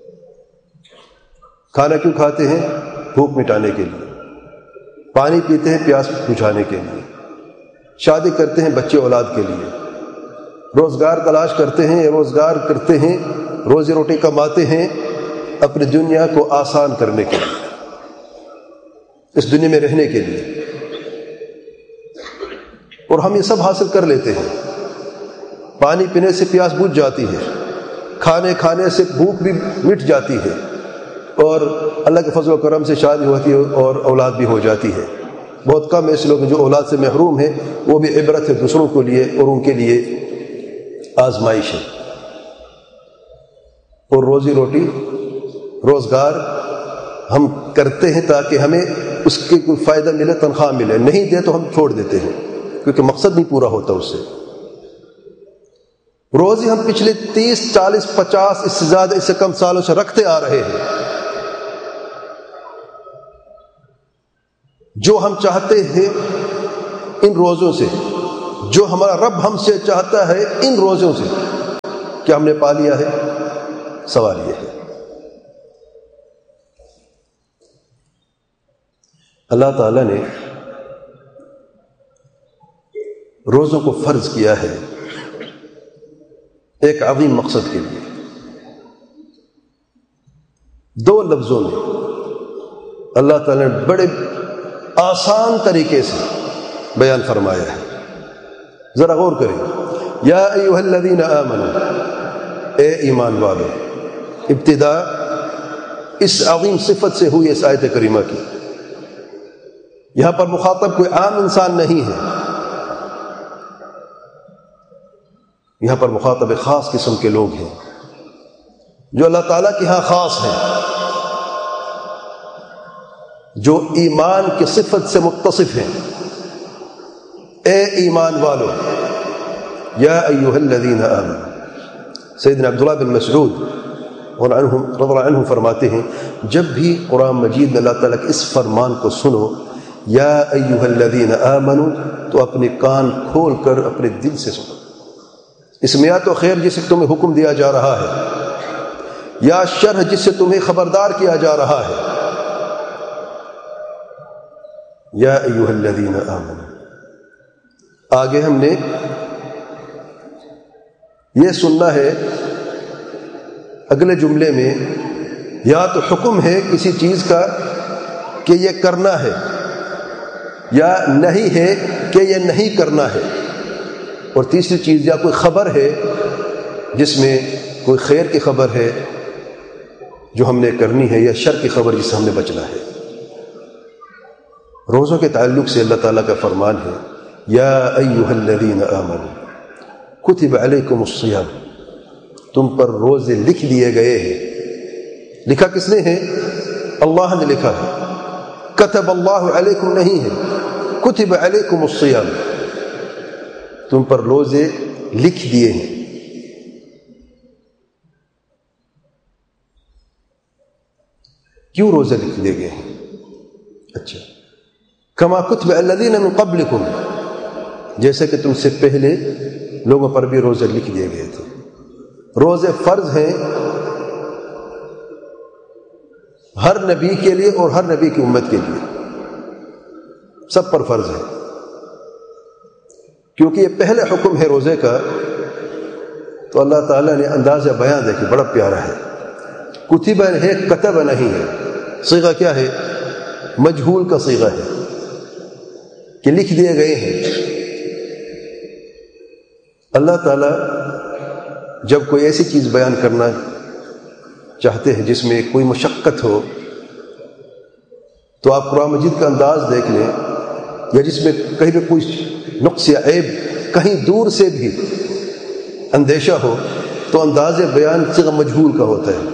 کھانا کیوں کھاتے ہیں؟ بھوک مٹانے کے لیے. پانی پیتے ہیں پیاس بجھانے کے لیے. شادی کرتے ہیں بچے اولاد کے لیے. روزگار تلاش کرتے ہیں، روزگار کرتے ہیں، روزی روٹی کماتے ہیں اپنی دنیا کو آسان کرنے کے لیے، اس دنیا میں رہنے کے لیے. اور ہم یہ سب حاصل کر لیتے ہیں. پانی پینے سے پیاس بجھ جاتی ہے، کھانے کھانے سے بھوک بھی مٹ جاتی ہے، اور اللہ کے فضل و کرم سے شادی ہوتی ہے اور اولاد بھی ہو جاتی ہے. بہت کم ایسے لوگ جو اولاد سے محروم ہیں، وہ بھی عبرت ہے دوسروں کے لیے اور ان کے لیے آزمائش ہے. اور روزی روٹی روزگار ہم کرتے ہیں تاکہ ہمیں اس کے کوئی فائدہ ملے، تنخواہ ملے. نہیں دے تو ہم چھوڑ دیتے ہیں کیونکہ مقصد نہیں پورا ہوتا اس سے. روزی ہم پچھلے تیس، چالیس، پچاس، اس سے زیادہ، اس سے کم سالوں سے رکھتے آ رہے ہیں. جو ہم چاہتے ہیں ان روزوں سے جو ہمارا رب ہم سے چاہتا ہے ان روزوں سے، کیا ہم نے پا لیا ہے؟ سوال یہ ہے۔ اللہ تعالیٰ نے روزوں کو فرض کیا ہے ایک عظیم مقصد کے لیے۔ دو لفظوں میں اللہ تعالیٰ نے بڑے آسان طریقے سے بیان فرمایا ہے، ذرا غور کریں۔ یا ایھا الذین آمنوا، اے ایمان والو، ابتدا اس عظیم صفت سے ہوئی اس آیت کریمہ کی۔ یہاں پر مخاطب کوئی عام انسان نہیں ہے، یہاں پر مخاطب خاص قسم کے لوگ ہیں جو اللہ تعالیٰ کے ہاں خاص ہیں، جو ایمان کی صفت سے متصف ہیں۔ اے ایمان والو، یا ایھا الذین آمنوا۔ سیدنا عبداللہ بن مسعود رضی اللہ عنہ فرماتے ہیں، جب بھی قرآن مجید میں اللہ تعالیٰ کے اس فرمان کو سنو، یا ایھا الذین آمنوا، تو اپنے کان کھول کر اپنے دل سے سنو۔ اس میں یا تو خیر جس سے تمہیں حکم دیا جا رہا ہے، یا شر جس سے تمہیں خبردار کیا جا رہا ہے۔ یا ایھا الذین آمنوا۔ آگے ہم نے یہ سننا ہے اگلے جملے میں، یا تو حکم ہے کسی چیز کا کہ یہ کرنا ہے، یا نہیں ہے کہ یہ نہیں کرنا ہے، اور تیسری چیز یا کوئی خبر ہے جس میں کوئی خیر کی خبر ہے جو ہم نے کرنی ہے، یا شر کی خبر جس سے ہم نے بچنا ہے۔ روزوں کے تعلق سے اللہ تعالیٰ کا فرمان ہے، یا ایھا الذین آمنوا کتب علیکم الصیام، تم پر روزے لکھ دیے گئے ہیں۔ لکھا کس نے ہے؟ اللہ نے لکھا ہے۔ کتب اللہ علیکم نہیں ہے، کتب علیکم الصیام، تم پر روزے لکھ دیے ہیں۔ کیوں روزے لکھ دیے گئے ہیں؟ اچھا، کما کتب الذین من قبلکم، جیسے کہ تم سے پہلے لوگوں پر بھی روزے لکھ دیے گئے تھے۔ روزے فرض ہیں ہر نبی کے لیے اور ہر نبی کی امت کے لیے، سب پر فرض ہے، کیونکہ یہ پہلے حکم ہے روزے کا۔ تو اللہ تعالیٰ نے انداز بیان دیکھیں بڑا پیارا ہے، کتب ہے، کتب نہیں ہے۔ صیغہ کیا ہے؟ مجہول کا صیغہ ہے کہ لکھ دیے گئے ہیں۔ اللہ تعالیٰ جب کوئی ایسی چیز بیان کرنا چاہتے ہیں جس میں کوئی مشقت ہو، تو آپ قرآن مجید کا انداز دیکھ لیں، یا جس میں کہیں بھی کوئی نقص یا عیب کہیں دور سے بھی اندیشہ ہو، تو انداز بیان صیغہ مجہول کا ہوتا ہے۔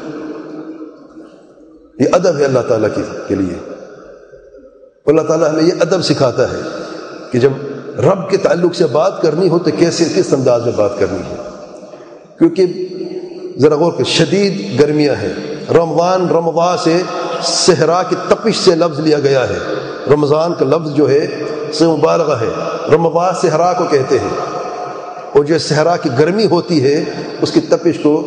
یہ ادب ہے اللہ تعالیٰ کے لیے۔ اللہ تعالیٰ ہمیں یہ ادب سکھاتا ہے کہ جب رب کے تعلق سے بات کرنی ہو تو کیسے کس انداز میں بات کرنی ہے۔ کیونکہ ذرا غور کر، شدید گرمیاں ہیں، رمضان رمضان سے صحرا کی تپش سے لفظ لیا گیا ہے۔ رمضان کا لفظ جو ہے سے مبالغہ ہے، رمضان صحرا کو کہتے ہیں، اور جو صحرا کی گرمی ہوتی ہے اس کی تپش کو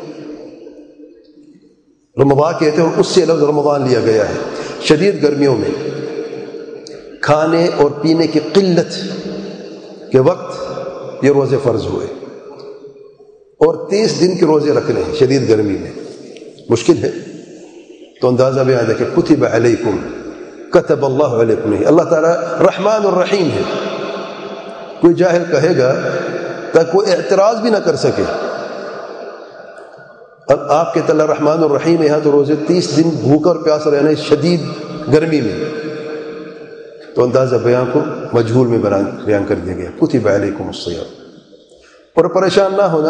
رمضان کہتے ہیں، اور اس سے لفظ رمضان لیا گیا ہے۔ شدید گرمیوں میں کھانے اور پینے کی قلت کے وقت یہ روزے فرض ہوئے، اور تیس دن کے روزے رکھنے ہیں شدید گرمی میں، مشکل ہے۔ تو اندازہ بھی آئے کہ کتب علیکم، کتب اللہ علیکم نہیں، اللہ تعالیٰ رحمان الرحیم ہے۔ کوئی جاہل کہے گا تاکہ کوئی اعتراض بھی نہ کر سکے، اب آپ کے تعالیٰ رحمان الرحیم ہے، یہاں تو روزے تیس دن بھوکا اور پیاسا رہنا شدید گرمی میں، تو اندازہ بیان کو مجہول میں بیان کر دیا گیا، کتب علیکم الصیام۔ اور پریشان نہ ہونا،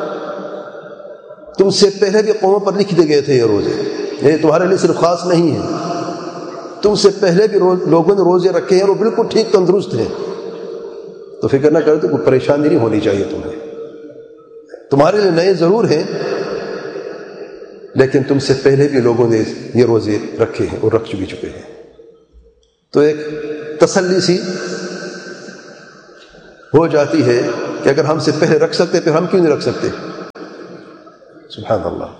تم سے پہلے بھی قوموں پر لکھ دیے گئے تھے یہ روزے، یہ تمہارے لیے صرف خاص نہیں ہے، تم سے پہلے بھی لوگوں نے روزے رکھے ہیں اور وہ بالکل ٹھیک تندرست ہیں، تو فکر نہ کرو، تو کوئی پریشانی نہیں ہونی چاہیے تمہیں۔ تمہارے لیے نئے ضرور ہیں، لیکن تم سے پہلے بھی لوگوں نے یہ روزے رکھے ہیں اور رکھ بھی چکے ہیں۔ تو ایک تسلی سی ہو جاتی ہے کہ اگر ہم سے پہلے رکھ سکتے پھر ہم کیوں نہیں رکھ سکتے؟ سبحان اللہ.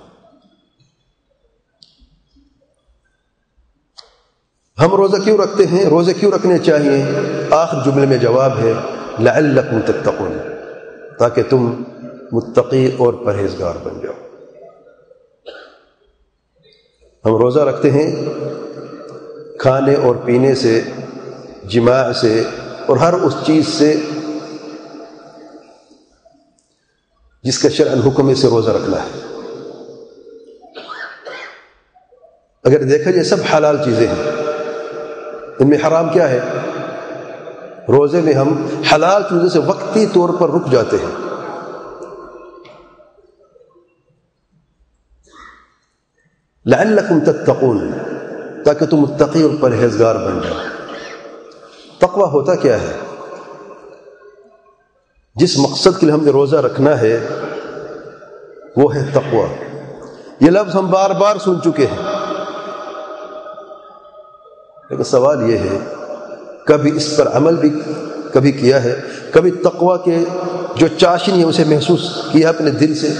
ہم روزہ کیوں رکھتے ہیں؟ روزے کیوں رکھنے چاہیے؟ آخر جملے میں جواب ہے لعلکم تتقون، تاکہ تم متقی اور پرہیزگار بن جاؤ. ہم روزہ رکھتے ہیں کھانے اور پینے سے، جماع سے، اور ہر اس چیز سے جس کا شرعاً حکم ہے سے روزہ رکھنا ہے. اگر دیکھا جائے سب حلال چیزیں ہیں، ان میں حرام کیا ہے؟ روزے میں ہم حلال چیزوں سے وقتی طور پر رک جاتے ہیں. لعلکم تتقون، تاکہ تم متقی اور پرہیزگار بن جاؤ. تقوی ہوتا کیا ہے؟ جس مقصد کے لیے ہم نے روزہ رکھنا ہے وہ ہے تقوی. یہ لفظ ہم بار بار سن چکے ہیں، لیکن سوال یہ ہے کبھی اس پر عمل بھی کبھی کیا ہے؟ کبھی تقوی کے جو چاشنی ہے اسے محسوس کیا اپنے دل سے؟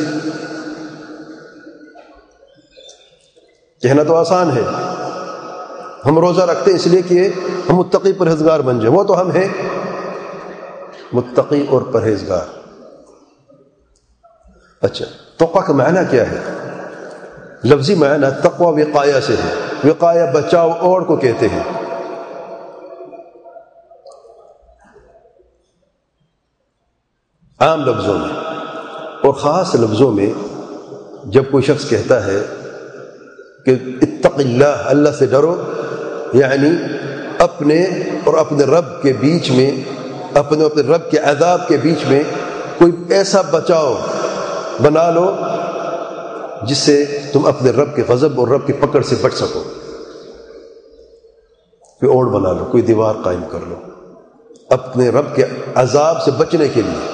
کہنا تو آسان ہے، ہم روزہ رکھتے ہیں اس لیے کہ ہم متقی پرہیزگار بن جائیں. وہ تو ہم ہیں متقی اور پرہیزگار. اچھا، تقوی کا معنی کیا ہے؟ لفظی معنی تقوی وقایہ سے ہے. وقایہ بچاؤ اوڑ کو کہتے ہیں. عام لفظوں میں اور خاص لفظوں میں جب کوئی شخص کہتا ہے کہ اتق اللہ، اللہ سے ڈرو، یعنی اپنے اور اپنے رب کے بیچ میں، اپنے اپنے رب کے عذاب کے بیچ میں کوئی ایسا بچاؤ بنا لو جس سے تم اپنے رب کے غضب اور رب کی پکڑ سے بچ سکو. کوئی اوڑ بنا لو، کوئی دیوار قائم کر لو اپنے رب کے عذاب سے بچنے کے لیے.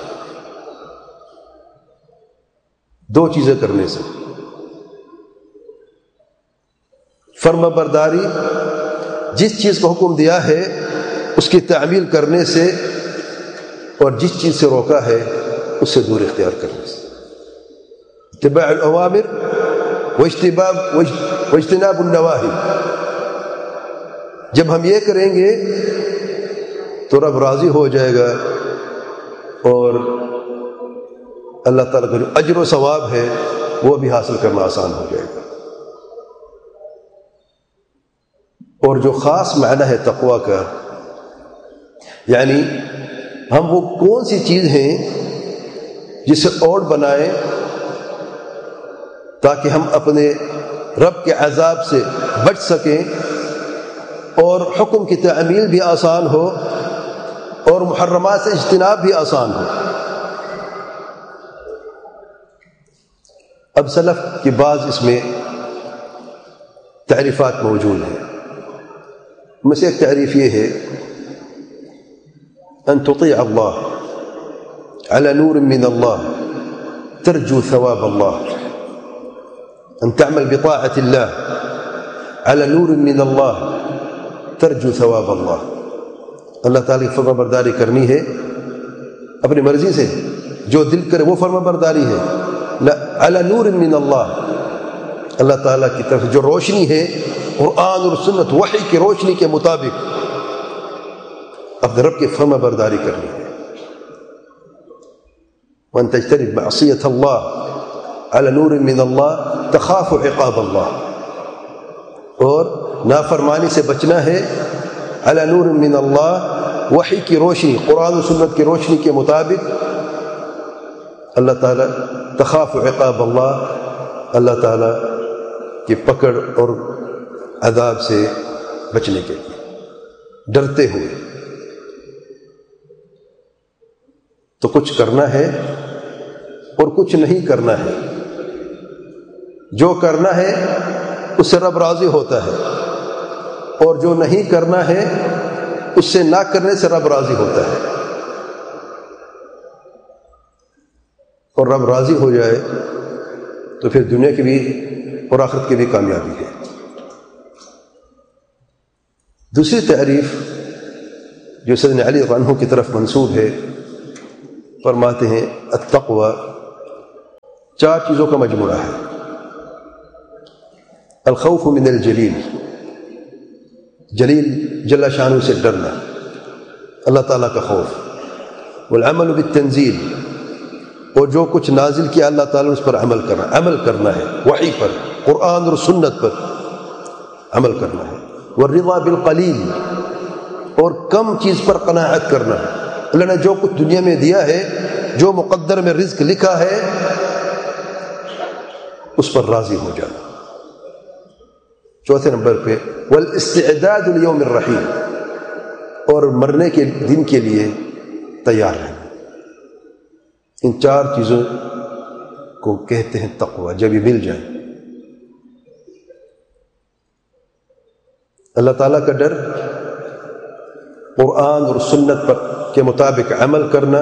دو چیزیں کرنے سے، فرما برداری، جس چیز کو حکم دیا ہے اس کی تعمیل کرنے سے، اور جس چیز سے روکا ہے اس سے دور اختیار کرنے سے. اتباع الاوامر واجتناب واجتناب النواہی. جب ہم یہ کریں گے تو رب راضی ہو جائے گا اور اللہ تعالیٰ کا جو اجر و ثواب ہے وہ بھی حاصل کرنا آسان ہو جائے گا. اور جو خاص معنی ہے تقوی کا، یعنی ہم وہ کون سی چیز ہیں جسے اوڑ بنائیں تاکہ ہم اپنے رب کے عذاب سے بچ سکیں اور حکم کی تعمیل بھی آسان ہو اور محرمات سے اجتناب بھی آسان ہو. اب سلف کی بعض اس میں تعریفات موجود ہیں. میں سے ایک تعریف یہ ہے ان تطیع اللہ على نور من اللہ ترجو ثواب اللہ، ان تعمل بطاعة اللہ على نور من اللہ ترجو ثواب اللہ. اللہ تعالیٰ کی فرما برداری کرنی ہے اپنی مرضی سے، جو دل کرے وہ فرما برداری ہے. علی نور من اللہ، اللہ تعالیٰ کی طرف جو روشنی ہے قرآن اور سنت وحی کی روشنی کے مطابق اپنے رب کی فرما برداری کرنی ہے. وان تجتنب معصیت اللہ علی نور من اللہ تخاف عقاب اللہ، اور نافرمانی سے بچنا ہے علی نور من اللہ، وحی کی روشنی قرآن و سنت کی روشنی کے مطابق اللہ تعالیٰ تخاف عقاب اللہ، اللہ تعالیٰ کی پکڑ اور عذاب سے بچنے کے لیے ڈرتے ہوئے. تو کچھ کرنا ہے اور کچھ نہیں کرنا ہے. جو کرنا ہے اس سے رب راضی ہوتا ہے، اور جو نہیں کرنا ہے اس سے نہ کرنے سے رب راضی ہوتا ہے. اور رب راضی ہو جائے تو پھر دنیا کی بھی اور آخرت کی بھی کامیابی ہے. دوسری تعریف جو سیدنا علی رضی اللہ عنہ کی طرف منسوب ہے فرماتے ہیں التقوی چار چیزوں کا مجموعہ ہے. الخوف من الجلیل، جلیل جل شانہ سے ڈرنا، اللہ تعالیٰ کا خوف. والعمل بالتنزیل، اور جو کچھ نازل کیا اللہ تعالیٰ نے اس پر عمل کرنا، عمل کرنا ہے، وحی پر، قرآن اور سنت پر عمل کرنا ہے. والرضا بالقلیل، اور کم چیز پر قناعت کرنا ہے. اللہ نے جو کچھ دنیا میں دیا ہے، جو مقدر میں رزق لکھا ہے، اس پر راضی ہو جانا. چوتھے نمبر پہ والاستعداد لیوم الرحیل، اور مرنے کے دن کے لیے تیار رہنا. ان چار چیزوں کو کہتے ہیں تقوی. جب یہ مل جائیں، اللہ تعالیٰ کا ڈر، قرآن اور سنت پر کے مطابق عمل کرنا،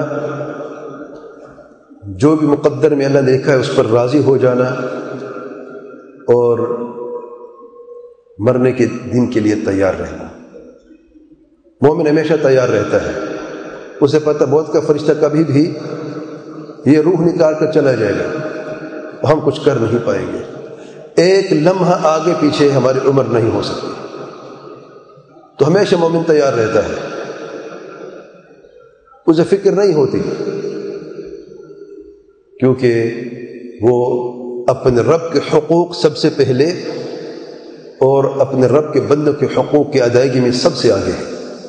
جو بھی مقدر میں اللہ نے لکھا ہے اس پر راضی ہو جانا، اور مرنے کے دن کے لیے تیار رہنا. مومن ہمیشہ تیار رہتا ہے. اسے پتہ موت کا فرشتہ کبھی بھی یہ روح نکال کر چلا جائے گا، ہم کچھ کر نہیں پائیں گے. ایک لمحہ آگے پیچھے ہماری عمر نہیں ہو سکتی. تو ہمیشہ مومن تیار رہتا ہے، اسے فکر نہیں ہوتی، کیونکہ وہ اپنے رب کے حقوق سب سے پہلے اور اپنے رب کے بندوں کے حقوق کی ادائیگی میں سب سے آگے ہے.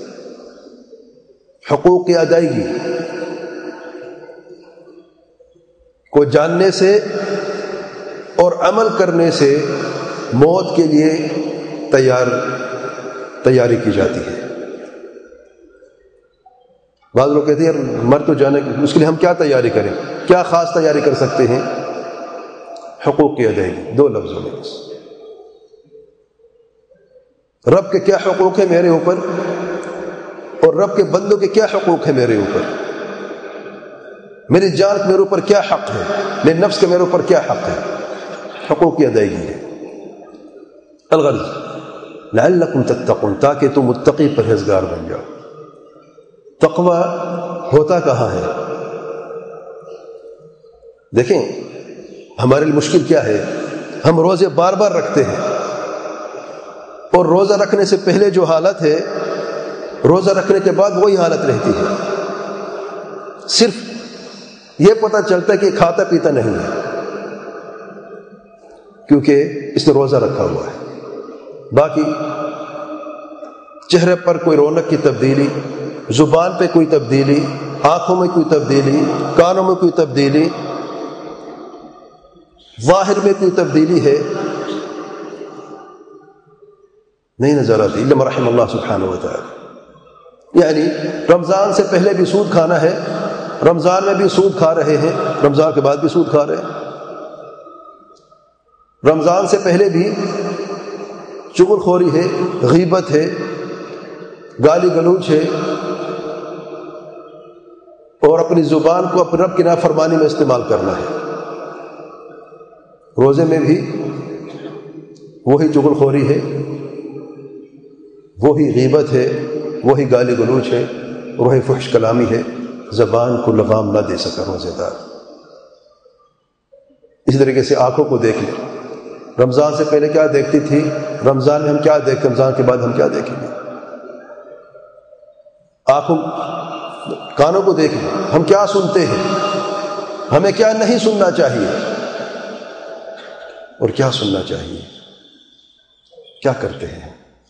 حقوق کی ادائیگی کو جاننے سے اور عمل کرنے سے موت کے لیے تیار تیاری کی جاتی ہے. بعض لوگ کہتے ہیں یار مر تو جانے کی، اس کے لیے ہم کیا تیاری کریں؟ کیا خاص تیاری کر سکتے ہیں؟ حقوق کی ادائیگی. دو لفظوں میں بس. رب کے کیا حقوق ہیں میرے اوپر، اور رب کے بندوں کے کیا حقوق ہیں میرے اوپر. میری جان کا میرے اوپر کیا حق ہے، میرے نفس کا میرے اوپر کیا حق ہے. حقوق کی ادائیگی ہے. الغرض لعلکم تتقون، تاکہ تم متقی پرہیزگار بن جاؤ. تقوی ہوتا کہاں ہے؟ دیکھیں ہمارے لیے مشکل کیا ہے، ہم روزے بار بار رکھتے ہیں، اور روزہ رکھنے سے پہلے جو حالت ہے روزہ رکھنے کے بعد وہی حالت رہتی ہے. صرف یہ پتہ چلتا ہے کہ کھاتا پیتا نہیں ہے، کیونکہ اس نے روزہ رکھا ہوا ہے. باقی چہرے پر کوئی رونق کی تبدیلی، زبان پہ کوئی تبدیلی، آنکھوں میں کوئی تبدیلی، کانوں میں کوئی تبدیلی، ظاہر میں کوئی تبدیلی ہے نہیں نظر آتی الا من رحم اللہ سبحانہ و تعالی. یعنی رمضان سے پہلے بھی سود کھانا ہے، رمضان میں بھی سود کھا رہے ہیں، رمضان کے بعد بھی سود کھا رہے ہیں. رمضان سے پہلے بھی چغل خوری ہے، غیبت ہے، گالی گلوچ ہے، اور اپنی زبان کو اپنے رب کی نافرمانی میں استعمال کرنا ہے. روزے میں بھی وہی چغل خوری ہے، وہی غیبت ہے، وہی گالی گلوچ ہے، وہی فحش کلامی ہے. زبان کو لغام نہ دے سکا روزے دار. اسی طریقے سے آنکھوں کو دیکھ لیں. رمضان سے پہلے کیا دیکھتی تھی، رمضان میں ہم کیا دیکھتے، رمضان کے بعد ہم کیا دیکھیں گے. آنکھوں کانوں کو دیکھ لیں، ہم کیا سنتے ہیں، ہمیں کیا نہیں سننا چاہیے اور کیا سننا چاہیے، کیا کرتے ہیں.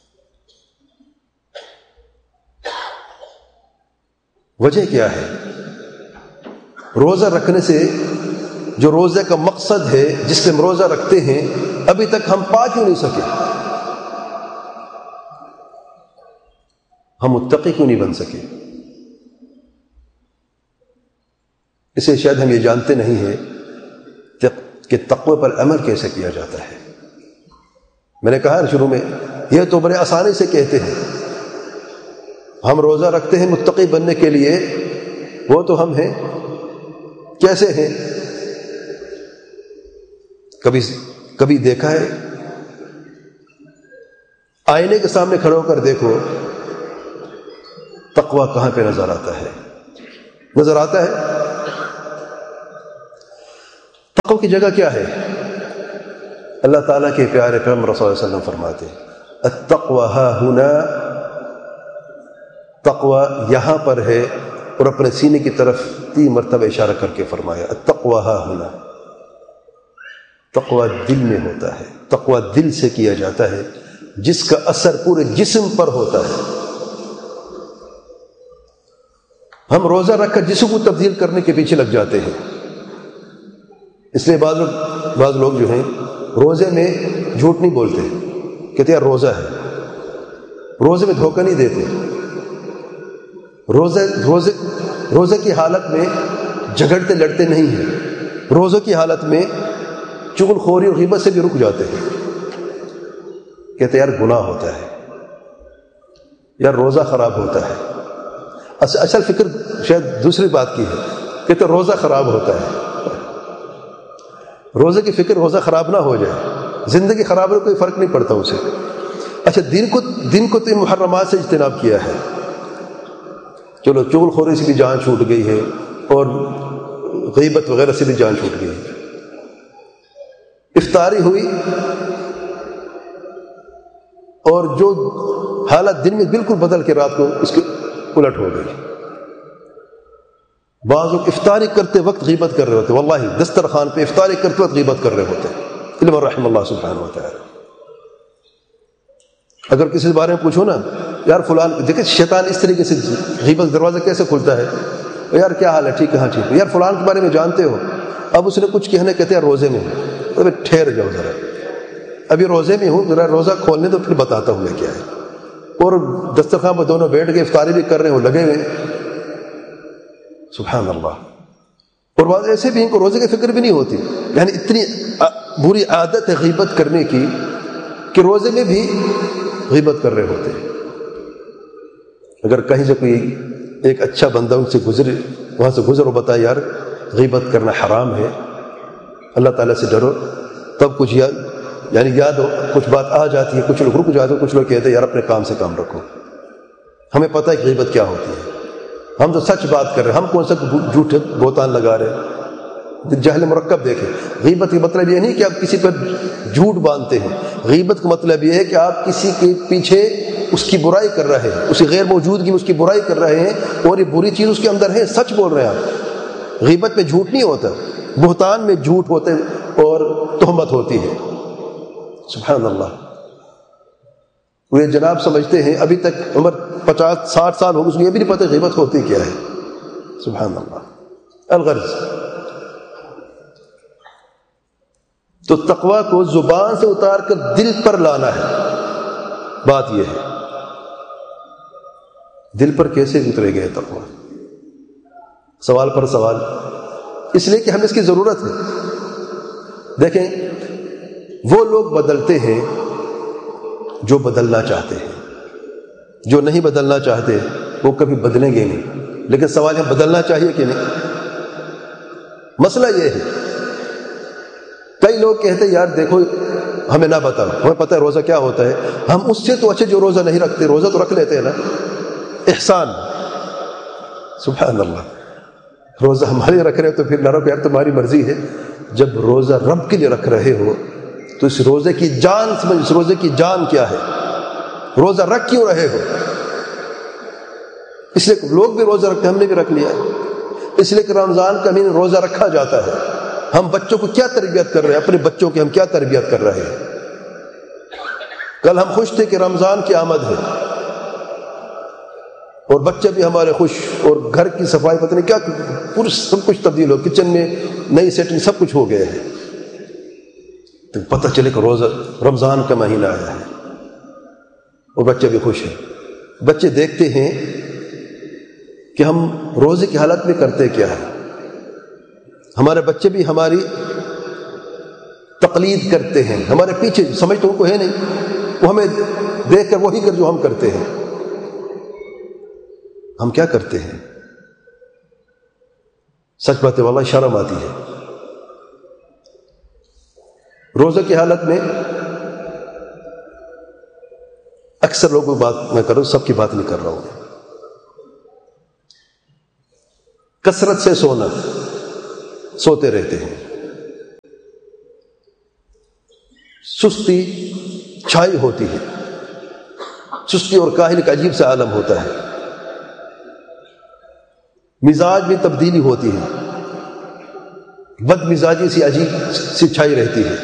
وجہ کیا ہے؟ روزہ رکھنے سے جو روزے کا مقصد ہے جس سے ہم روزہ رکھتے ہیں، ابھی تک ہم پا کیوں نہیں سکے؟ ہم متقی کیوں نہیں بن سکے؟ اسے شاید ہم یہ جانتے نہیں ہیں کہ تقوی پر عمل کیسے کیا جاتا ہے. میں نے کہا شروع میں، یہ تو بڑے آسانی سے کہتے ہیں، ہم روزہ رکھتے ہیں متقی بننے کے لیے، وہ تو ہم ہیں. کیسے ہیں؟ کبھی کبھی دیکھا ہے؟ آئینے کے سامنے کھڑے ہو کر دیکھو، تقوی کہاں پہ نظر آتا ہے؟ نظر آتا ہے تقوی کی جگہ کیا ہے؟ اللہ تعالیٰ کے پیارے پیغمبر صلی اللہ علیہ وسلم فرماتے ہیں التقوی ہا ہنا، تقوی یہاں پر ہے، اور اپنے سینے کی طرف تین مرتبہ اشارہ کر کے فرمایا التقوی ہا ہنا۔ تقوی دل میں ہوتا ہے، تقوی دل سے کیا جاتا ہے، جس کا اثر پورے جسم پر ہوتا ہے۔ ہم روزہ رکھ کر جسم کو تبدیل کرنے کے پیچھے لگ جاتے ہیں، اس لیے بعض لوگ بعض لوگ جو ہیں روزے میں جھوٹ نہیں بولتے، کہتے یار روزہ ہے، روزے میں دھوکہ نہیں دیتے، روزے روزے روزے کی حالت میں جھگڑتے لڑتے نہیں ہیں، روزے کی حالت میں چغل خوری اور غیبت سے بھی رک جاتے ہیں، کہتے یار گناہ ہوتا ہے، یار روزہ خراب ہوتا ہے۔ اصل فکر شاید دوسری بات کی ہے، کہتے روزہ خراب ہوتا ہے۔ روزے کی فکر روزہ خراب نہ ہو جائے، زندگی خراب ہو کوئی فرق نہیں پڑتا اسے۔ اچھا دن کو دن کو تو محرمات سے اجتناب کیا ہے، چلو چغل خوری سے بھی جان چھوٹ گئی ہے اور غیبت وغیرہ سے بھی جان چھوٹ گئی ہے، افطاری ہوئی اور جو حالت دن میں بالکل بدل کے رات کو اس کی الٹ ہو گئی۔ بعض لوگ افطاری کرتے وقت غیبت کر رہے ہوتے، واللہ دسترخوان پہ افطاری کرتے وقت غیبت کر رہے ہوتے، علم الرحم اللہ سبحانہ و تعالی۔ اگر کسی کے بارے میں پوچھو نا یار فلان، دیکھیں شیطان اس طریقے سے غیبت دروازہ کیسے کھلتا ہے، یار کیا حال ہے، ٹھیک ہے، ہاں ٹھیک ہے، یار فلان کے بارے میں جانتے ہو، اب اس نے کچھ کہنے کہتے ہیں روزے میں ہوں، ابھی ٹھہر جاؤ ذرا، ابھی روزے میں ہوں، ذرا روزہ کھولنے تو پھر بتاتا ہوں میں کیا ہے۔ اور دسترخوان پہ دونوں بیٹھ کے افطاری بھی کر رہے ہو، لگے ہوئے، سبحان اللہ۔ اور بعض ایسے بھی ان کو روزے کی فکر بھی نہیں ہوتی، یعنی اتنی بری عادت ہے غیبت کرنے کی کہ روزے میں بھی غیبت کر رہے ہوتے ہیں۔ اگر کہیں سے کوئی ایک اچھا بندہ ان سے گزرے، وہاں سے گزر اور بتائے یار غیبت کرنا حرام ہے، اللہ تعالیٰ سے ڈرو، تب کچھ یاد یعنی یاد ہو، کچھ بات آ جاتی ہے، کچھ لوگ رک جاتے ہیں، کچھ لوگ کہتے ہیں یار اپنے کام سے کام رکھو، ہمیں پتہ ہے کہ غیبت کیا ہوتی ہے، ہم تو سچ بات کر رہے ہیں، ہم کون سا جھوٹے بہتان لگا رہے ہیں۔ جہل مرکب دیکھیں، غیبت کا مطلب یہ نہیں کہ آپ کسی پر جھوٹ باندھتے ہیں، غیبت کا مطلب یہ ہے کہ آپ کسی کے پیچھے اس کی برائی کر رہے ہیں، اس کی غیر موجودگی میں اس کی برائی کر رہے ہیں، اور یہ بری چیز اس کے اندر ہے، سچ بول رہے ہیں آپ۔ غیبت میں جھوٹ نہیں ہوتا، بہتان میں جھوٹ ہوتے اور تہمت ہوتی ہے۔ سبحان اللہ۔ وہ جناب سمجھتے ہیں ابھی تک عمر پچاس ساٹھ سال ہو گئے، اس کو یہ بھی نہیں پتہ غیبت ہوتی کیا ہے۔ سبحان اللہ۔ الغرض تو تقوی کو زبان سے اتار کر دل پر لانا ہے، بات یہ ہے۔ دل پر کیسے اترے گئے تقوی؟ سوال پر سوال، اس لیے کہ ہمیں اس کی ضرورت ہے۔ دیکھیں وہ لوگ بدلتے ہیں جو بدلنا چاہتے ہیں، جو نہیں بدلنا چاہتے وہ کبھی بدلیں گے نہیں، لیکن سوال ہے بدلنا چاہیے کہ نہیں۔ مسئلہ یہ ہے، کئی لوگ کہتے ہیں یار دیکھو ہمیں نہ بتاؤ، ہمیں پتہ ہے روزہ کیا ہوتا ہے، ہم اس سے تو اچھے جو روزہ نہیں رکھتے، روزہ تو رکھ لیتے ہیں نا، احسان۔ سبحان اللہ۔ روزہ ہمارے رکھ رہے ہو تو پھر نہ رکھو یار، تمہاری مرضی ہے۔ جب روزہ رب کے لیے رکھ رہے ہو تو اس روزے کی جان سمجھ، اس روزے کی جان کیا ہے، روزہ رکھ کیوں رہے ہو۔ اس لیے لوگ بھی روزہ رکھتے ہیں، ہم نے بھی رکھ لیا ہے، اس لیے کہ رمضان کا مہینہ روزہ رکھا جاتا ہے۔ ہم بچوں کو کیا تربیت کر رہے ہیں، اپنے بچوں کی ہم کیا تربیت کر رہے ہیں۔ کل ہم خوش تھے کہ رمضان کی آمد ہے، اور بچے بھی ہمارے خوش، اور گھر کی صفائی پتہ نہیں کیا پورا سب کچھ تبدیل ہو، کچن میں نئی سیٹنگ سب کچھ ہو گیا ہے، تو پتہ چلے کہ روزہ رمضان کا مہینہ آیا ہے، اور بچے بھی خوش ہیں۔ بچے دیکھتے ہیں کہ ہم روزے کی حالت میں کرتے کیا ہے، ہمارے بچے بھی ہماری تقلید کرتے ہیں، ہمارے پیچھے، سمجھ تو ان کو ہے نہیں، وہ ہمیں دیکھ کر وہی کر جو ہم کرتے ہیں۔ ہم کیا کرتے ہیں؟ سچ بات ہے واللہ شرم آتی ہے۔ روزے کی حالت میں اکثر لوگوں کی بات میں کر رہا ہوں، سب کی بات نہیں کر رہا ہوں۔ کثرت سے سونا، سوتے رہتے ہیں، سستی چھائی ہوتی ہے، سستی اور کاہلی کا عجیب سا عالم ہوتا ہے، مزاج میں تبدیلی ہوتی ہے، بد مزاجی سی عجیب سی چھائی رہتی ہے،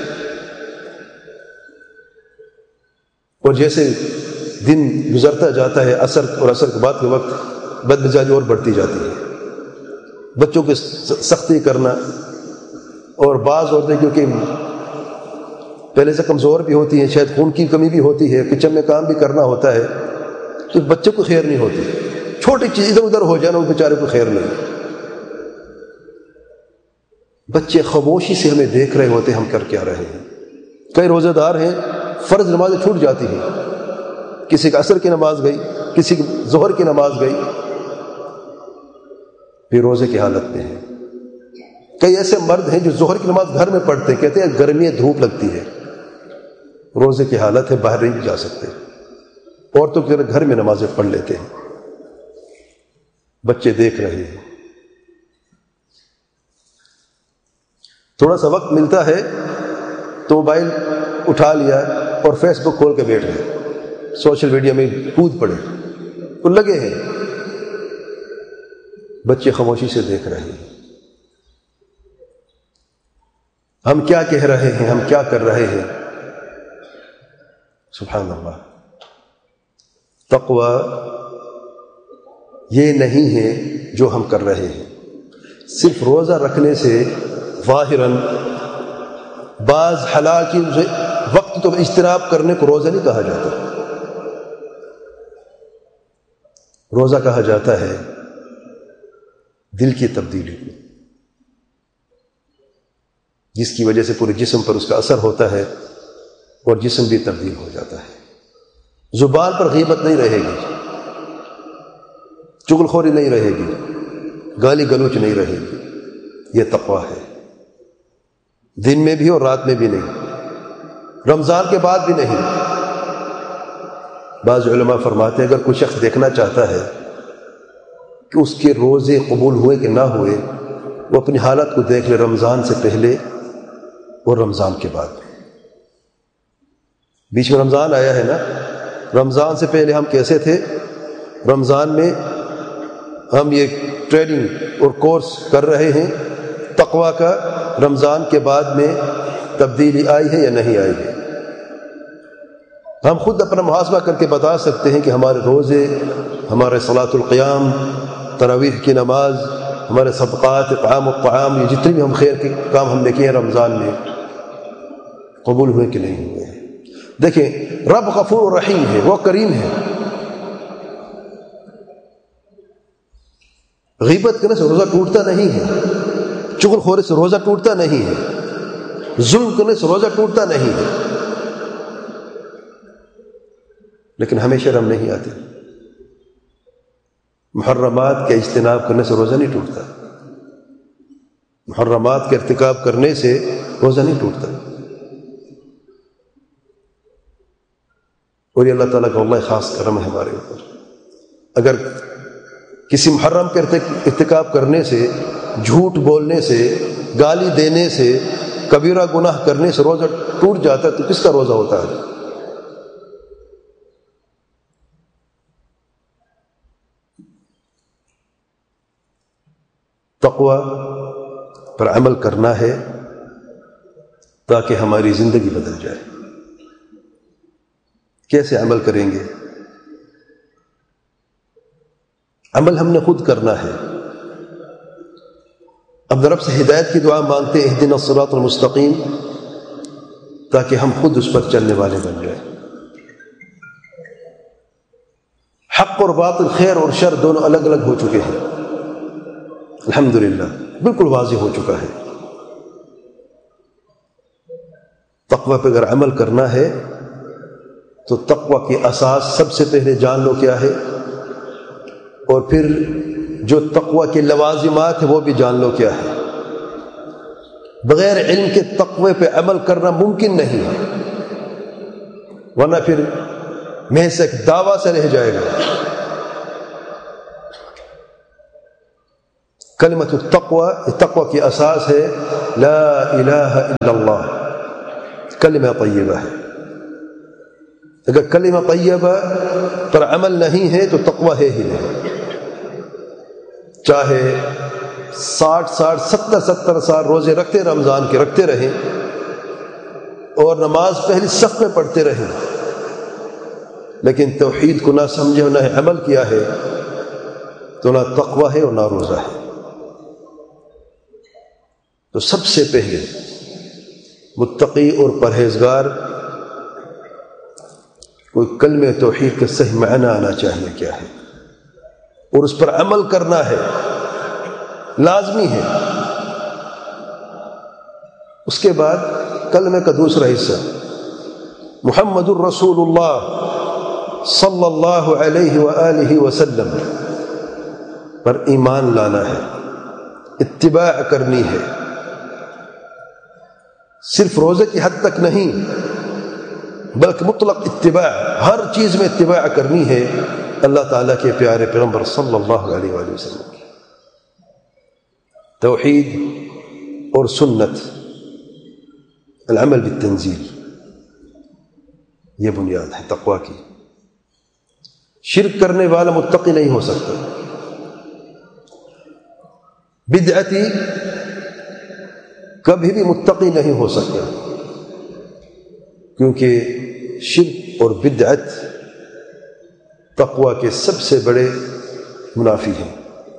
اور جیسے دن گزرتا جاتا ہے عصر اور عصر کے بعد کے وقت بد مزاجی اور بڑھتی جاتی ہے، بچوں کی سختی کرنا، اور بعض عورتیں کیونکہ پہلے سے کمزور بھی ہوتی ہیں، شاید خون کی کمی بھی ہوتی ہے، کچن میں کام بھی کرنا ہوتا ہے، تو بچوں کو خیر نہیں ہوتی، چھوٹی چیز ادھر ادھر ہو جانا وہ بیچارے کو خیر نہیں۔ بچے خاموشی سے ہمیں دیکھ رہے ہوتے ہم کر کیا رہے ہیں۔ کئی روزہ دار ہیں، فرض نمازیں چھوٹ جاتی ہیں، کسی کا عصر کی نماز گئی، کسی کی ظہر کی نماز گئی، پھر روزے کی حالت میں ہے۔ کئی ایسے مرد ہیں جو ظہر کی نماز گھر میں پڑھتے ہیں، کہتے ہیں گرمی دھوپ لگتی ہے، روزے کی حالت ہے، باہر نہیں جا سکتے، عورتوں کی طرح گھر میں نمازیں پڑھ لیتے ہیں، بچے دیکھ رہے ہیں۔ تھوڑا سا وقت ملتا ہے تو موبائل اٹھا لیا اور فیس بک کھول کے بیٹھ گئے، سوشل میڈیا میں کود پڑے، وہ لگے ہیں، بچے خاموشی سے دیکھ رہے ہیں۔ ہم کیا کہہ رہے ہیں، ہم کیا کر رہے ہیں؟ سبحان اللہ۔ تقوی یہ نہیں ہے جو ہم کر رہے ہیں، صرف روزہ رکھنے سے ظاہراً بعض حلال کی وقت تو اجتناب کرنے کو روزہ نہیں کہا جاتا، روزہ کہا جاتا ہے دل کی تبدیلی کو، جس کی وجہ سے پورے جسم پر اس کا اثر ہوتا ہے اور جسم بھی تبدیل ہو جاتا ہے۔ زبان پر غیبت نہیں رہے گی، چغل خوری نہیں رہے گی، گالی گلوچ نہیں رہے گی، یہ تقویٰ ہے، دن میں بھی اور رات میں بھی نہیں، رمضان کے بعد بھی نہیں۔ بعض علماء فرماتے ہیں اگر کوئی شخص دیکھنا چاہتا ہے کہ اس کے روزے قبول ہوئے کہ نہ ہوئے، وہ اپنی حالت کو دیکھ لے رمضان سے پہلے اور رمضان کے بعد۔ بیچ میں رمضان آیا ہے نا، رمضان سے پہلے ہم کیسے تھے؟ رمضان میں ہم یہ ٹریننگ اور کورس کر رہے ہیں تقویٰ کا، رمضان کے بعد میں تبدیلی آئی ہے یا نہیں آئی ہے؟ ہم خود اپنا محاسبہ کر کے بتا سکتے ہیں کہ ہمارے روزے، ہمارے صلاۃ القیام، تراویح کی نماز، ہمارے صدقات، اطعام الطعام، یہ جتنے بھی ہم خیر کے کام ہم نے کیے ہیں رمضان میں، قبول ہوئے کہ نہیں ہوئے۔ دیکھیں رب غفور رحیم ہے، وہ کریم ہے، غیبت کرنے سے روزہ ٹوٹتا نہیں ہے، چغل خوری سے روزہ ٹوٹتا نہیں ہے، ظلم کرنے سے روزہ ٹوٹتا نہیں ہے، لیکن ہمیں شرم نہیں آتی، محرمات کے اجتناب کرنے سے روزہ نہیں ٹوٹتا، محرمات کے ارتکاب کرنے سے روزہ نہیں ٹوٹتا، اور یہ اللہ تعالیٰ کا واللہ خاص کرم ہے ہمارے اوپر۔ اگر کسی محرم کے ارتکاب کرنے سے، جھوٹ بولنے سے، گالی دینے سے، کبیرہ گناہ کرنے سے روزہ ٹوٹ جاتا ہے تو کس کا روزہ ہوتا ہے؟ تقوی پر عمل کرنا ہے تاکہ ہماری زندگی بدل جائے۔ کیسے عمل کریں گے؟ عمل ہم نے خود کرنا ہے، اب رب سے ہدایت کی دعا مانگتے ہیں اہدنا الصراط المستقیم، تاکہ ہم خود اس پر چلنے والے بن جائیں۔ حق اور باطل، خیر اور شر دونوں الگ الگ ہو چکے ہیں، الحمدللہ بالکل واضح ہو چکا ہے۔ تقوی پہ اگر عمل کرنا ہے تو تقوی کی اساس سب سے پہلے جان لو کیا ہے، اور پھر جو تقوی کے لوازمات ہیں وہ بھی جان لو کیا ہے۔ بغیر علم کے تقوی پہ عمل کرنا ممکن نہیں ہے، ورنہ پھر محض ایک دعویٰ سے رہ جائے گا۔ کلمۃ التقوی، تقوی کی اساس ہے لا الہ الا اللہ، کلمہ طیبہ ہے. اگر کلمہ طیبہ پر عمل نہیں ہے تو تقوی ہے ہی نہیں. چاہے ساٹھ ساٹھ ستر ستر سال روزے رکھتے رمضان کے رکھتے رہیں اور نماز پہلی صف میں پڑھتے رہیں، لیکن توحید کو نہ سمجھے اور نہ عمل کیا ہے تو نہ تقوی ہے اور نہ روزہ ہے. تو سب سے پہلے متقی اور پرہیزگار کوئی کلمہ توحید کا صحیح معنی آنا چاہیے کیا ہے، اور اس پر عمل کرنا ہے، لازمی ہے. اس کے بعد کلمہ کا دوسرا حصہ محمد الرسول اللہ صلی اللہ علیہ وآلہ وسلم پر ایمان لانا ہے، اتباع کرنی ہے. صرف روزے کی حد تک نہیں بلکہ مطلق اتباع، ہر چیز میں اتباع کرنی ہے اللہ تعالیٰ کے پیارے پیغمبر صلی اللہ علیہ وآلہ وسلم کی. توحید اور سنت، العمل بالتنزیل، یہ بنیاد ہے تقوی کی. شرک کرنے والا متقی نہیں ہو سکتا. بدعتی کبھی بھی متقی نہیں ہو سکتا، کیونکہ شرک اور بدعت تقوی کے سب سے بڑے منافی ہیں.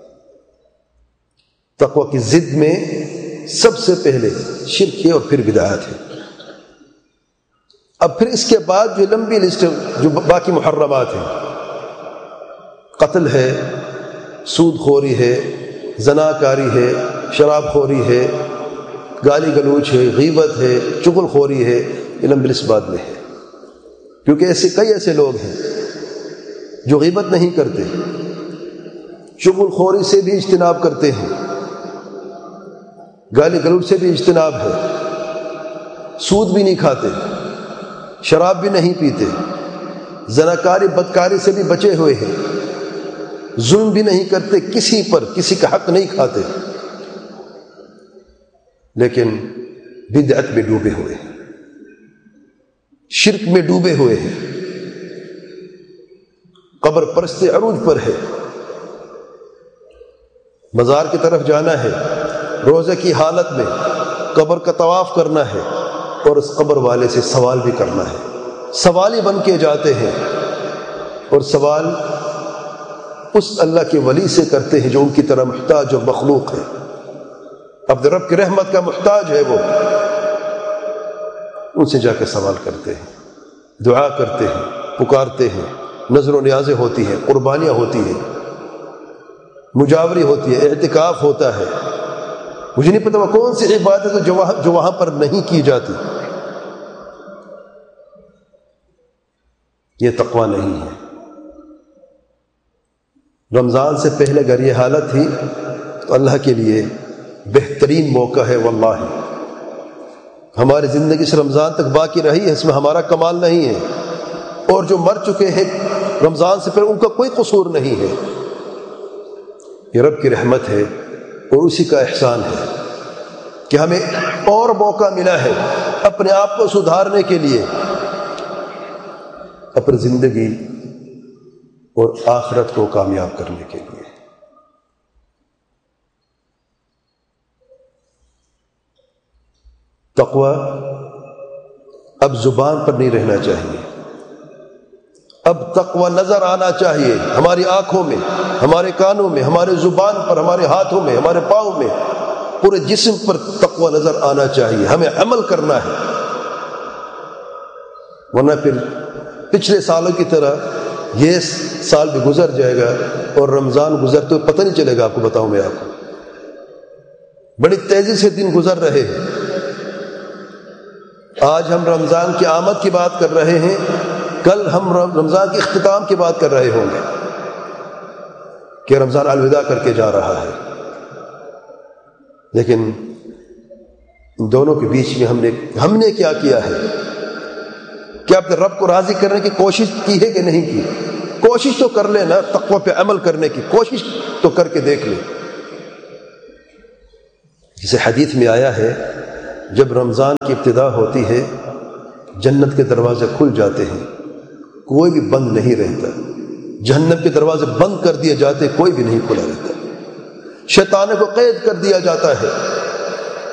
تقوی کی ضد میں سب سے پہلے شرک ہے اور پھر بدعات ہے. اب پھر اس کے بعد جو لمبی لسٹ جو باقی محرمات ہیں، قتل ہے، سود خوری ہے، زناکاری ہے، شراب خوری ہے، گالی گلوچ ہے، غیبت ہے، چغل خوری ہے، یہ لمبی لسٹ بعد میں ہے. کیونکہ ایسے کئی ایسے لوگ ہیں جو غیبت نہیں کرتے، چغل خوری سے بھی اجتناب کرتے ہیں، گالی گلوچ سے بھی اجتناب ہے، سود بھی نہیں کھاتے، شراب بھی نہیں پیتے، زناکاری بدکاری سے بھی بچے ہوئے ہیں، ظلم بھی نہیں کرتے، کسی پر کسی کا حق نہیں کھاتے، لیکن بدعت میں ڈوبے ہوئے ہیں، شرک میں ڈوبے ہوئے ہیں، قبر پرست عروج پر ہے. مزار کی طرف جانا ہے، روزے کی حالت میں قبر کا طواف کرنا ہے اور اس قبر والے سے سوال بھی کرنا ہے. سوالی بن کے جاتے ہیں اور سوال اس اللہ کے ولی سے کرتے ہیں جو ان کی طرح محتاج اور مخلوق ہے. عبد رب کی رحمت کا محتاج ہے، وہ ان سے جا کے سوال کرتے ہیں، دعا کرتے ہیں، پکارتے ہیں، نظر و نیازیں ہوتی ہیں، قربانیاں ہوتی ہیں، مجاوری ہوتی ہے، اعتکاف ہوتا ہے. مجھے نہیں پتا وہ کون سی عبادت ہے جو وہاں جو وہاں پر نہیں کی جاتی. یہ تقوی نہیں ہے. رمضان سے پہلے اگر یہ حالت تھی تو اللہ کے لیے بہترین موقع ہے. واللہ ہماری زندگی سے رمضان تک باقی رہی ہے، اس میں ہمارا کمال نہیں ہے، اور جو مر چکے ہیں رمضان سے پہلے ان کا کوئی قصور نہیں ہے. یہ رب کی رحمت ہے اور اسی کا احسان ہے کہ ہمیں اور موقع ملا ہے اپنے آپ کو سدھارنے کے لیے، اپنی زندگی اور آخرت کو کامیاب کرنے کے لیے. تقوی اب زبان پر نہیں رہنا چاہیے، اب تقوی نظر آنا چاہیے ہماری آنکھوں میں، ہمارے کانوں میں، ہمارے زبان پر، ہمارے ہاتھوں میں، ہمارے پاؤں میں، پورے جسم پر تقوی نظر آنا چاہیے. ہمیں عمل کرنا ہے، ورنہ پھر پچھلے سالوں کی طرح یہ سال بھی گزر جائے گا اور رمضان گزرتے ہوئے پتہ نہیں چلے گا. آپ کو بتاؤں میں، آپ کو بڑی تیزی سے دن گزر رہے ہیں. آج ہم رمضان کی آمد کی بات کر رہے ہیں، کل ہم رمضان کے اختتام کی بات کر رہے ہوں گے کہ رمضان الوداع کر کے جا رہا ہے. لیکن دونوں کے بیچ میں ہم نے ہم نے کیا کیا ہے؟ کیا اپنے رب کو راضی کرنے کی کوشش کی ہے کہ نہیں کی؟ کوشش تو کر لے نا، تقوی پہ عمل کرنے کی کوشش تو کر کے دیکھ لے. جسے حدیث میں آیا ہے جب رمضان کی ابتدا ہوتی ہے جنت کے دروازے کھل جاتے ہیں، کوئی بھی بند نہیں رہتا، جہنم کے دروازے بند کر دیے جاتے، کوئی بھی نہیں کھلا رہتا، شیطان کو قید کر دیا جاتا ہے،